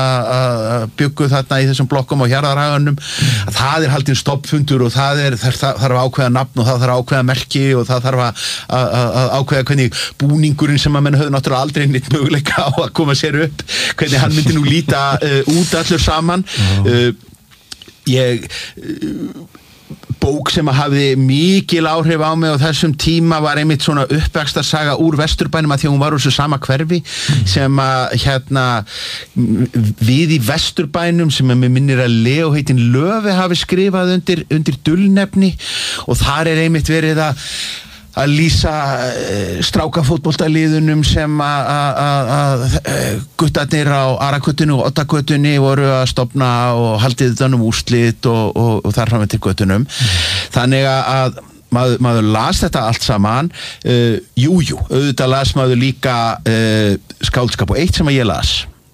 að byggu þarna í þessum blokkum á Hjarðarhaganum, að það er haldinn stoppfundur og það er, það þarf að ákveða nafn og það þarf að ákveða merki og það þarf að, að, að ákveða hvernig búningurinn sem að menn höfðu náttúrulega aldrei neitt möguleika á að koma sér upp, hvernig hann myndi nú líta uh, út allur saman. uh, ég uh, bók sem að hafði mikil áhrif á mig á þessum tíma var einmitt svona uppvextarsaga úr Vesturbænum, að því að hún var úr þessu sama hverfi sem að hérna við í Vesturbænum sem að mér minnir að Leo heitin Löfi hafi skrifað undir, undir dulnefni, og þar er einmitt verið að að lýsa strákafótboltaliðunum sem að guttarnir á Arakötunni og Oddagötunni voru að stofna og haldið þannig úrslit og, og, og þar fram til götunum. Mm. Þannig að maður, maður las þetta allt saman. uh, Jú, jú, auðvitað las maður líka uh, skáldskap, og eitt sem að ég las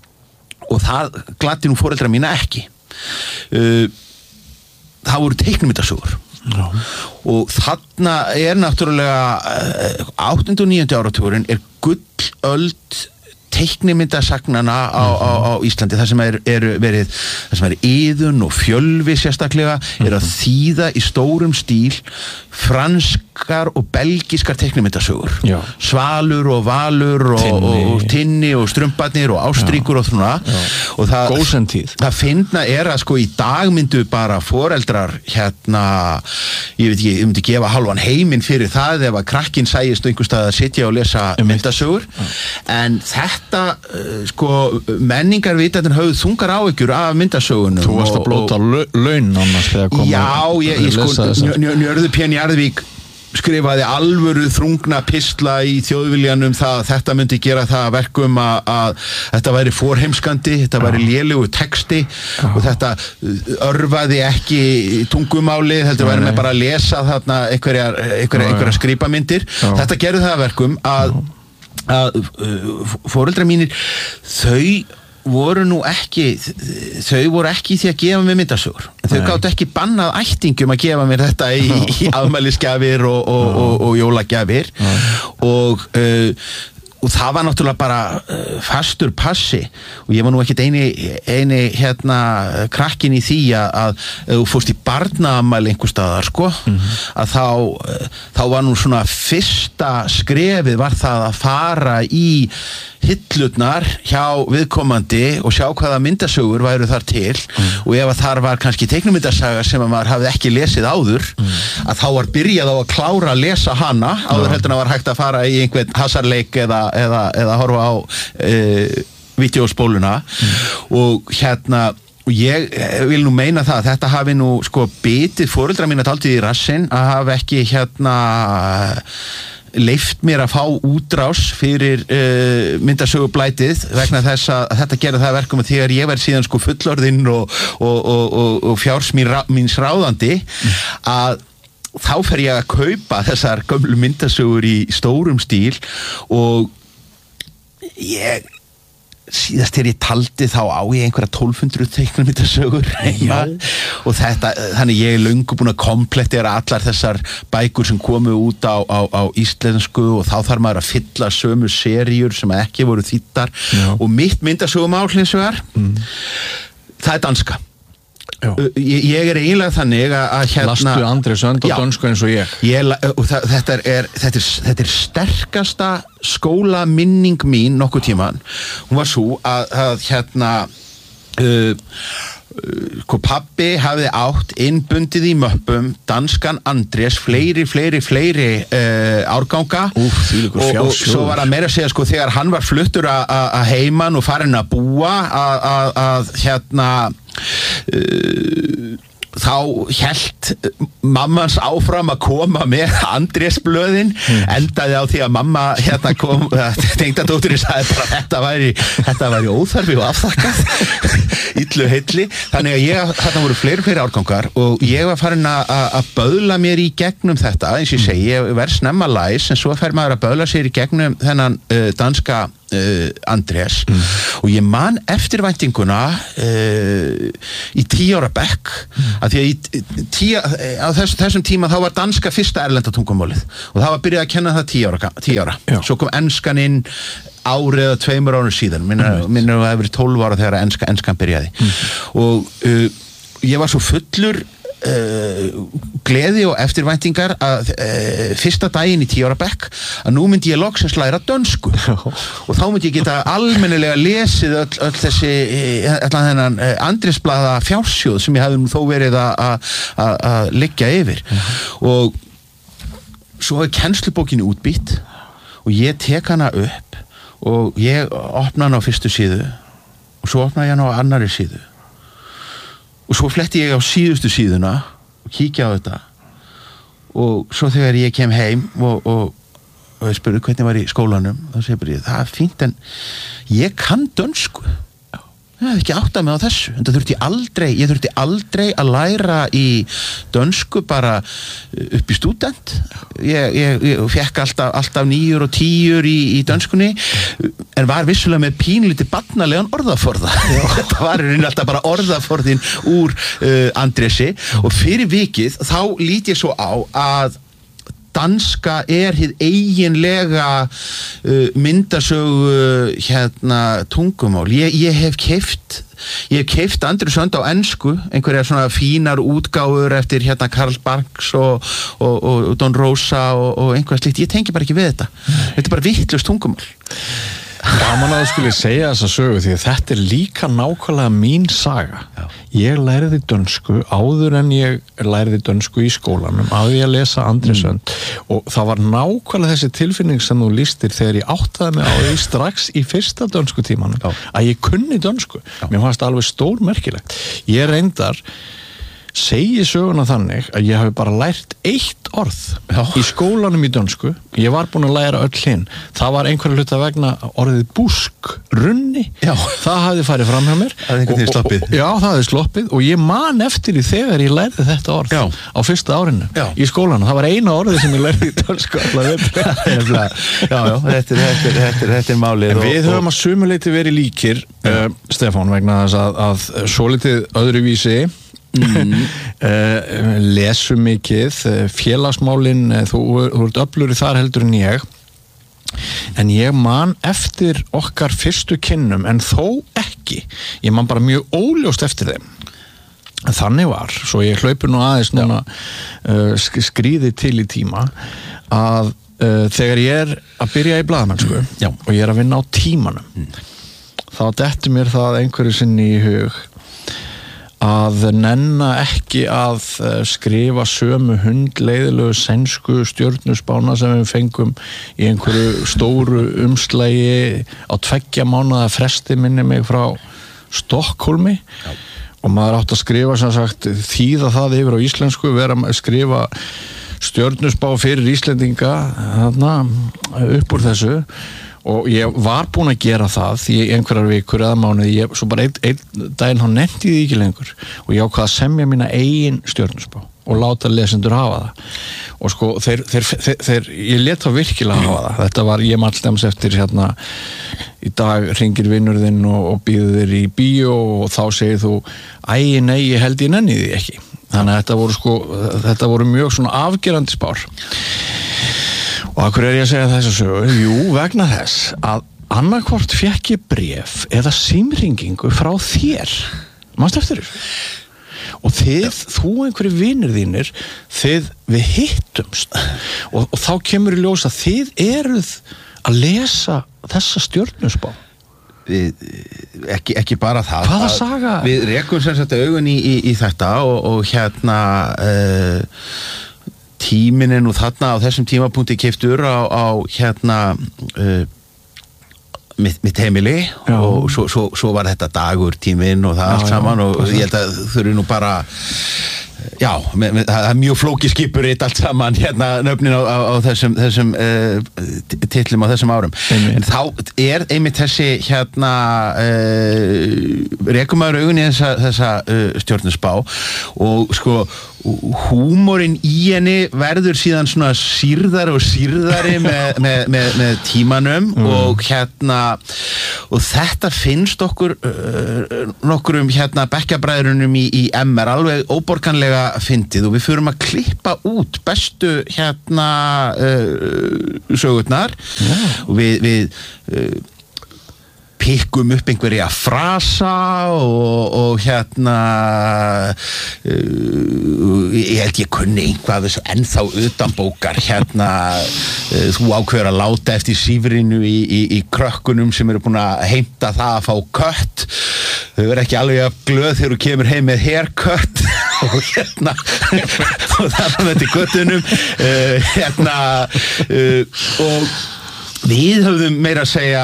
og það gladdi nú foreldra mína ekki, uh, það voru teiknimyndasögur. Já. Og þarna er náttúrulega áttundu og níundu áratugurinn er gullöld teiknimyndasagnana á, á, á Íslandi, það sem er, er verið það sem er Iðunn og Fjölvi sérstaklega er að þýða í stórum stíl franskar og belgiskar teiknimyndasögur. Já. Svalur og Valur og Tinni og, og, tinni og Strumparnir og Ástríkur. Já. Og svona. Já. Og það, það finna er að sko í dag myndu bara foreldrar hérna, ég veit ekki, ég myndi gefa halvan heiminn fyrir það ef að krakkinn sæist einhvers stað að sitja og lesa myndasögur. Já. En þetta uh, sko menningarvitarnir höfðu þungar áhyggjur af myndasögunum. Þú varst að blóta laun annars þegar koma. Já, ég, ég sko Njörður P. Njarðvík skrifaði alvöru þrungna pistla í Þjóðviljanum það að þetta myndi gera það verkum að, að þetta væri forheimskandi, þetta væri lélegur texti Já. Og þetta örfaði ekki tungumáli, þetta væri með bara að lesa þarna einhverjar, einhverjar, einhverjar skripamyndir. Já. Þetta gerði það verkum að, að uh, foreldrar mínir, þau voru nú ekki þau voru ekki í því að gefa mér myndasögur, þau gátu ekki bannað ættingum að gefa mér þetta í, í afmælisgjafir og, og, og, og jólagjafir og uh, og það var náttúrulega bara uh, fastur passi, og ég var nú ekkert eini, eini hérna krakkin í því að, að þú fórst í barnaafmæli einhvers staðar sko, mm-hmm. að þá, uh, þá var nú svona fyrsta skrefið var það að fara í hillurnar hjá viðkomandi og sjá hvaða myndasögur væru þar til mm. og ef að þar var kannski teiknumyndasaga sem að maður hafði ekki lesið áður mm. að þá var byrjað á að klára að lesa hana áður heldur en að var hægt að fara í einhvern hasarleik eða, eða, eða horfa á e, vídeóspóluna mm. og hérna og ég vil nú meina það að þetta hafi nú sko bitið foreldra mína dálítið í rassinn að hafa ekki hérna leyft mér að fá útrás fyrir uh, myndasögublætið vegna þess að þetta gerði það verkum að þegar ég verð síðan sko fullorðinn og, og, og, og, og fjárs mín, míns ráðandi mm. að þá fer ég að kaupa þessar gömlu myndasögur í stórum stíl og ég síðast þegar ég taldi þá á ég einhverja tólf hundruð teiknumyndasögur heima og þetta, þannig ég er löngu búin að komplettera allar þessar bækur sem komu út á, á, á íslensku og þá þarf maður að fylla sömu seríur sem ekki voru þýddar og mitt myndasögumál hins vegar mm. það er danska. Ég, ég er eiginlega þannig að, að hérna Lastu Andri Sönd á dönsku eins og ég, ég og það, þetta, er, þetta, er, þetta er sterkasta skólaminning mín nokkuð tíman, hún var svo að, að hérna uh, sko pabbi hafði átt innbundið í möppum danskan Andrés fleiri, fleiri, fleiri uh, árganga Úf, og, og svo var að meira að segja sko þegar hann var fluttur að heiman og farin að búa að hérna Uh, þá hélt mammans áfram að koma með Andrésblöðin, mm. endaði á því að mamma hérna kom, tengdadótturinn sagði bara þetta væri, þetta væri óþarfi og afþakkað illu heilli, þannig að ég, þarna voru fleiri fleiri árgangar og ég var farin að böðla mér í gegnum þetta, eins og ég segi, ég verð snemma læs, en svo fer maður að böðla sér í gegnum þennan uh, danska Uh, Andrés mm. og ég man eftirvæntinguna uh, í tíu ára bekk mm. að því að í tíu, á þess, þessum tíma þá var danska fyrsta erlenda tungumálið og það var byrjað að kenna það tíu ára, tíu ára. Svo kom enskan inn árið eða tveimur árum síðan minnur mm. að það hefur verið tólf ára þegar enska, enskan byrjaði mm. og uh, ég var svo fullur Uh, gleði og eftirvæntingar að uh, fyrsta daginn í tíu ára bekk að nú myndi ég loksins læra dönsku og þá myndi ég geta almennilega lesið öll, öll þessi allan þennan uh, Andrésblaða fjársjóð sem ég hafði nú þó verið að liggja yfir uh-huh. og svo er kennslubókinni útbýtt og ég tek hana upp og ég opna hana á fyrstu síðu og svo opna ég hana á annari síðu og svo fletti ég á síðustu síðuna og kíkja á þetta og svo þegar ég kem heim og, og, og ég spurði hvernig var í skólanum þá segir ég, það er fínt en ég kann dönsku ég hef ekki áttað mig á þessu en það þurfti aldrei, ég þurfti aldrei að læra í dönsku bara upp í stúdent ég, ég, ég fekk alltaf, alltaf nýjur og tíur í, í dönskunni en var vissulega með pínlítið barnalegan orðaforða þetta var alltaf bara orðaforðin úr uh, Andrési og fyrir vikið þá lít ég svo á að danska er hið eiginlega uh, myndasögu uh, hérna tungumál. Ég, ég hef keypt ég hef keypt Andrés Önd á ensku, einhverjar svona fínar útgáfur eftir hérna Karl Barks og, og, og Don Rosa og, og einhvað slíkt. Ég tengi bara ekki við þetta. Þetta er bara vitlaust tungumál. Gaman að þú skulle segja þessa sögu því að þetta er líka nákvæmlega mín saga. Já. Ég læriði dönsku áður en ég læriði dönsku í skólanum að ég að lesa Andrés Önd mm. og það var nákvæmlega þessi tilfinning sem þú lýstir þegar ég áttaði mig á því strax í fyrsta dönsku tímanum Já. Að ég kunni dönsku. Já. Mér fannst alveg stórmerkilegt. Ég reyndar segi söguna þannig að ég hafi bara lært eitt orð Já. Í skólanum í dönsku ég var búin að læra öll hinn það var einhverja hluta vegna orðið búsk runni, Já. Það hafði farið fram hjá mér það og, og, og, Já, það hafði sloppið og ég man eftir því þegar ég lærði þetta orð Já. Á fyrsta árinu Já. Í skólanum, það var eina orðið sem ég lærði í dönsku allavega Já, já, þetta er, þetta er, þetta er, þetta er málið en við og, höfum að sumuleyti verið líkir uh, Stefán vegna þess að, að svolítið öðruvísi Mm. uh, lesum mikið félagsmálin, þú, þú ert öfluri þar heldur en ég en ég man eftir okkar fyrstu kynnum en þó ekki ég man bara mjög óljóst eftir þeim þannig var, svo ég hlaupi nú aðeins núna uh, skríði til í tíma að uh, þegar ég er að byrja í blaðamennsku mm. og ég er að vinna á tímanum mm. þá dettur mér það einhverju sinni í hug að nenna ekki að skrifa sömu hundleiðilegu sænsku stjörnuspána sem við fengum í einhverju stóru umslægi á tveggja mánaða fresti minni mig frá Stokkólmi Já. Og maður átt að skrifa sem sagt þýða það yfir á íslensku vera að skrifa stjörnuspá fyrir Íslendinga þarna upp úr þessu og ég var búin að gera það í einhverjar vikur eða mánuði, ég, svo bara einn ein daginn þá nefndi ég ekki lengur og ég ákvað að semja mína eigin stjörnuspá og láta lesendur hafa það og sko þeir, þeir, þeir, þeir ég let þá virkilega hafa það þetta var, ég mannstæms eftir hérna í dag hringir vinnurðinn og, og býður þér í bíó og þá segir þú æ, nei, ég held ég nenni því ekki þannig að þetta voru sko, þetta voru mjög svona afgerandi spár og af hverju er ég að segja þess að sögu? Jú, vegna þess að annarkvort fékk ég bréf eða símringingu frá þér manstu eftir þessu? Og þið, þú og einhverju vinir þínir þið, við hittumst og, og þá kemur í ljós að þið eruð að lesa þessa stjörnuspá Við, ekki, ekki bara það Hvaða saga? Við rekum sem sagt augun í, í, í þetta og, og hérna uh, tíminn er nú þarna á þessum tímapunkti keyptur á, á hérna uh, mitt, mitt heimili Já. Og svo, svo, svo var þetta dagur tíminn og það Já, allt saman og ég held að þurfi nú bara já, með, með, það er mjög flókið skipuritt allt saman hérna nöfnin á, á, á þessum, þessum uh, titlum á þessum árum Einmitt. En þá er einmitt þessi hérna uh, rekum maður augun í þessa, þessa uh, stjörnuspá og sko húmorinn í henni verður síðan svona sýrðari og sýrðari með, með, með, með tímanum mm. og hérna og þetta finnst okkur uh, nokkurum hérna bekkjabræðrunum í, í M R alveg óborganlega fyndið og við förum að klippa út bestu hérna uh, sögurnar yeah. og við, við uh, pikkum upp einhverja frasa og, og hérna uh, ég held ég kunni einhvað þessu ennþá utanbókar hérna uh, þú ákveður að láta eftir sífrinu í, í, í krökkunum sem eru búin að heimta það að fá kött þau eru ekki alveg að glöð þegar þú kemur heim með haircut og hérna og það er með til göttunum uh, hérna uh, og við höfðum meira að segja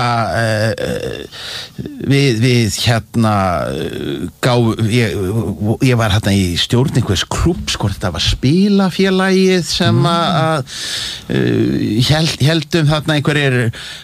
uh, við, við hérna gá, ég, ég var hérna í stjórn einhvers klúbb, sko þetta var spilafélagið sem mm. að uh, held, heldum þarna einhverjir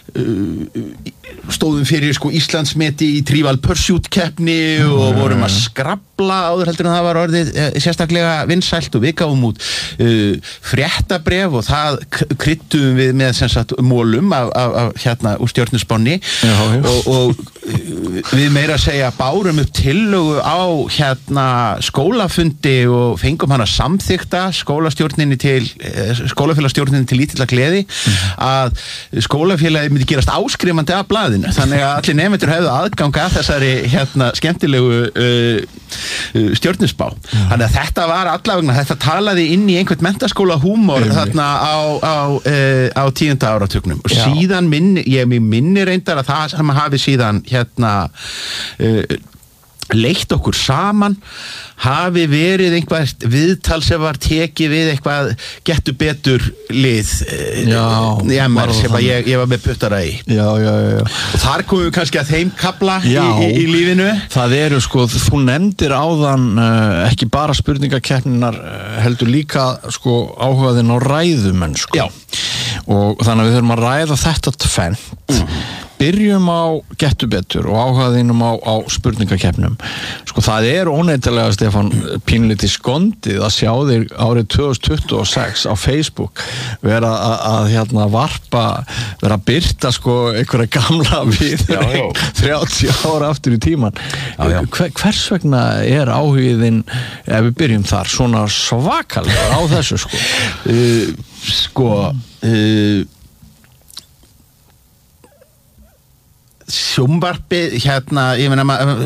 uh, stóðum fyrir sko Íslandsmeti í Trivial Pursuit keppni mm. og vorum að skrabla áður heldur en það var orðið uh, sérstaklega vinsælt og við gáum út uh, fréttabref og það kryddum við með sem sagt mólum af, af, af hérna úr stjörnuspánni og, og við meira að segja bárum upp tillögu á hérna skólafundi og fengum hana samþykta skólastjórninni til skólafélagstjórninni til lítilla gleði mm. að skólafélagi myndi gerast áskrifandi af blaðinu, þannig að allir nemendur hefðu aðgang að þessari hérna skemmtilegu uh, uh, stjörnuspá mm. þannig að þetta var allavegna, þetta talaði inn í einhvern menntaskóla húmor mm. þarna á, á, uh, á tíunda áratugnum og Já. síðan minni, ég minni reyndar að það sem hafi síðan hérna uh, leitt okkur saman hafi verið einhvað viðtal sem var tekið við eitthvað Gettu betur lið já, í M R sem ég, ég var með puttara í já, já, já. og þar komum við kannski að þeim kapla í, í, í lífinu það eru sko, þú nefndir áðan uh, ekki bara spurningakeppninar uh, heldur líka sko áhugaðin á ræðumenn sko já. og þannig að við þurfum að ræða þetta tvennt mm. byrjum á Gettu betur og áhugaðinum á, á spurningakeppnum sko það er óneitanlega Stefán pínlítið skondið að sjá þig árið tvö þúsund tuttugu og sex á Facebook vera að, að hérna varpa vera að byrta sko einhverja gamla við þrjátíu ára aftur í tíman já, já. Hver, hvers vegna er áhugiðin ef við byrjum þar svona svakalega á þessu sko uh, sko uh, sjónvarpi hérna, ég meina maður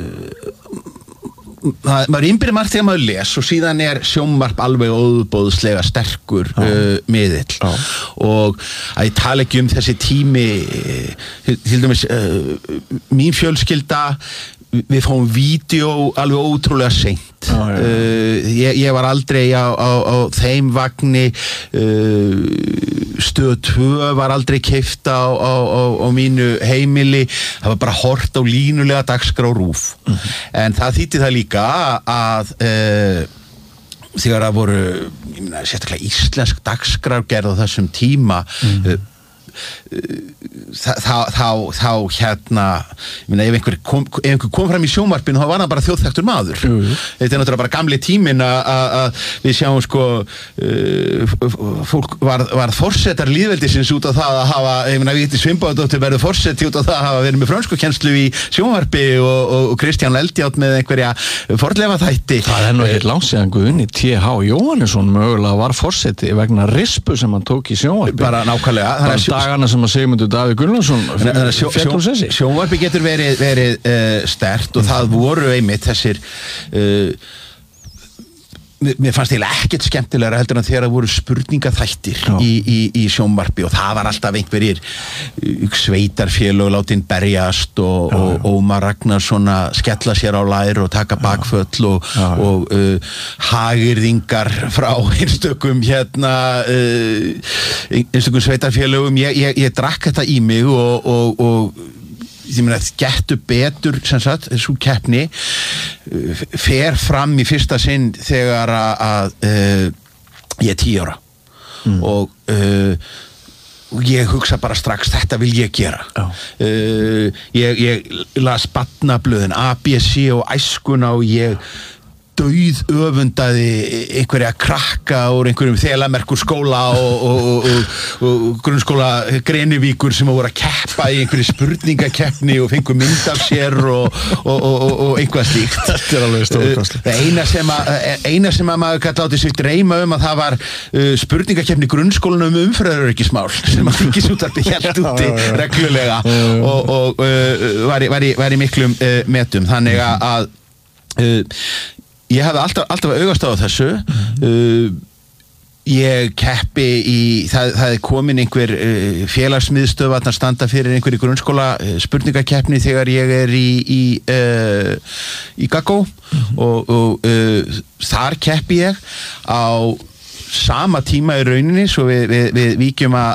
maður innbyrðir margt þegar maður les og síðan er sjónvarp alveg óbóðslega sterkur uh, miðill Já. og að ég tala ekki um þessi tími til dæmis uh, mín fjölskylda við fáum vídeo alveg ótrúlega seint ah, ja. uh, ég, ég var aldrei á, á, á þeim vagni uh, stöð tvö var aldrei keypt á, á, á, á mínu heimili það var bara hort á línulega dagskrá RÚV mm-hmm. en það þýddi það líka að uh, þegar það voru ég meina, sérstaklega íslensk dagskrár gerð á þessum tíma mm-hmm. uh, Þá, þá, þá hérna ég meina, ef einhver kom, ef einhver kom fram í sjónvarpinu þá var það bara þjóðþekktur maður mm. þetta er náttúrulega bara gamli tíminn að við sjáum sko uh, fólk var, var forsetar lýðveldisins út á það að hafa ég meina, Vigdís Finnbogadóttir verður forseti út á það að hafa verið með frönskukennslu í sjónvarpi og, og Kristján Eldjárn með einhverja fornleifaþætti það er nú ekki langt síðan Guðni T H Jóhannesson mögulega var forseti vegna rispu sem hann tók í sjónvarpi bara nákvæmlega dagana sem að Sigmundur Davíð Gunnlaugsson sjó, sjó, sjónvarpi getur verið, verið uh, sterkt og það voru einmitt þessir uh, mér fannst eiginlega ekkert skemmtilegra heldur en þegar það voru spurningaþættir í, í, í sjónvarpi og það var alltaf einhverjir sveitarfélög látin berjast og, já, og Ómar Ragnarsson að skella sér á lær og taka bakföll og, já, já. og uh, hagyrðingar frá einstökum hérna uh, einstökum sveitarfélögum ég, ég, ég drakk þetta í mig og, og, og ég meina Gettu betur sem sagt, þessu keppni fer fram í fyrsta sinn þegar að uh, ég er tíu ára mm. og uh, og ég hugsa bara strax þetta vil ég gera oh. uh, ég, ég las barnablöðin A B C og Æskuna og ég dauð öfundaði einhverja krakka úr einhverjum þelamerkur skóla og, og, og, og, og grunnskóla Grenivíkur sem voru að keppa í einhverju spurningakeppni og fengu mynd af sér og, og, og, og eitthvað slíkt. Þetta er alveg stórkostlegt. Eina sem að, eina sem að maður gæti látið sig dreyma um að það var uh, spurningakeppni grunnskólanum um umferðaröryggismál sem að Ríkisútvarpið hélt úti reglulega og, og uh, var, í, var, í, var í miklum uh, metum. Þannig að uh, ég hefði alltaf, alltaf augast á þessu uh, ég keppi í það, það er komin einhver uh, félagsmiðstöð að standa fyrir einhverju grunnskóla uh, spurningakeppni þegar ég er í í, uh, í Gaggó mm-hmm. og, og uh, þar keppi ég á sama tíma í rauninni svo við, við, við víkjum að,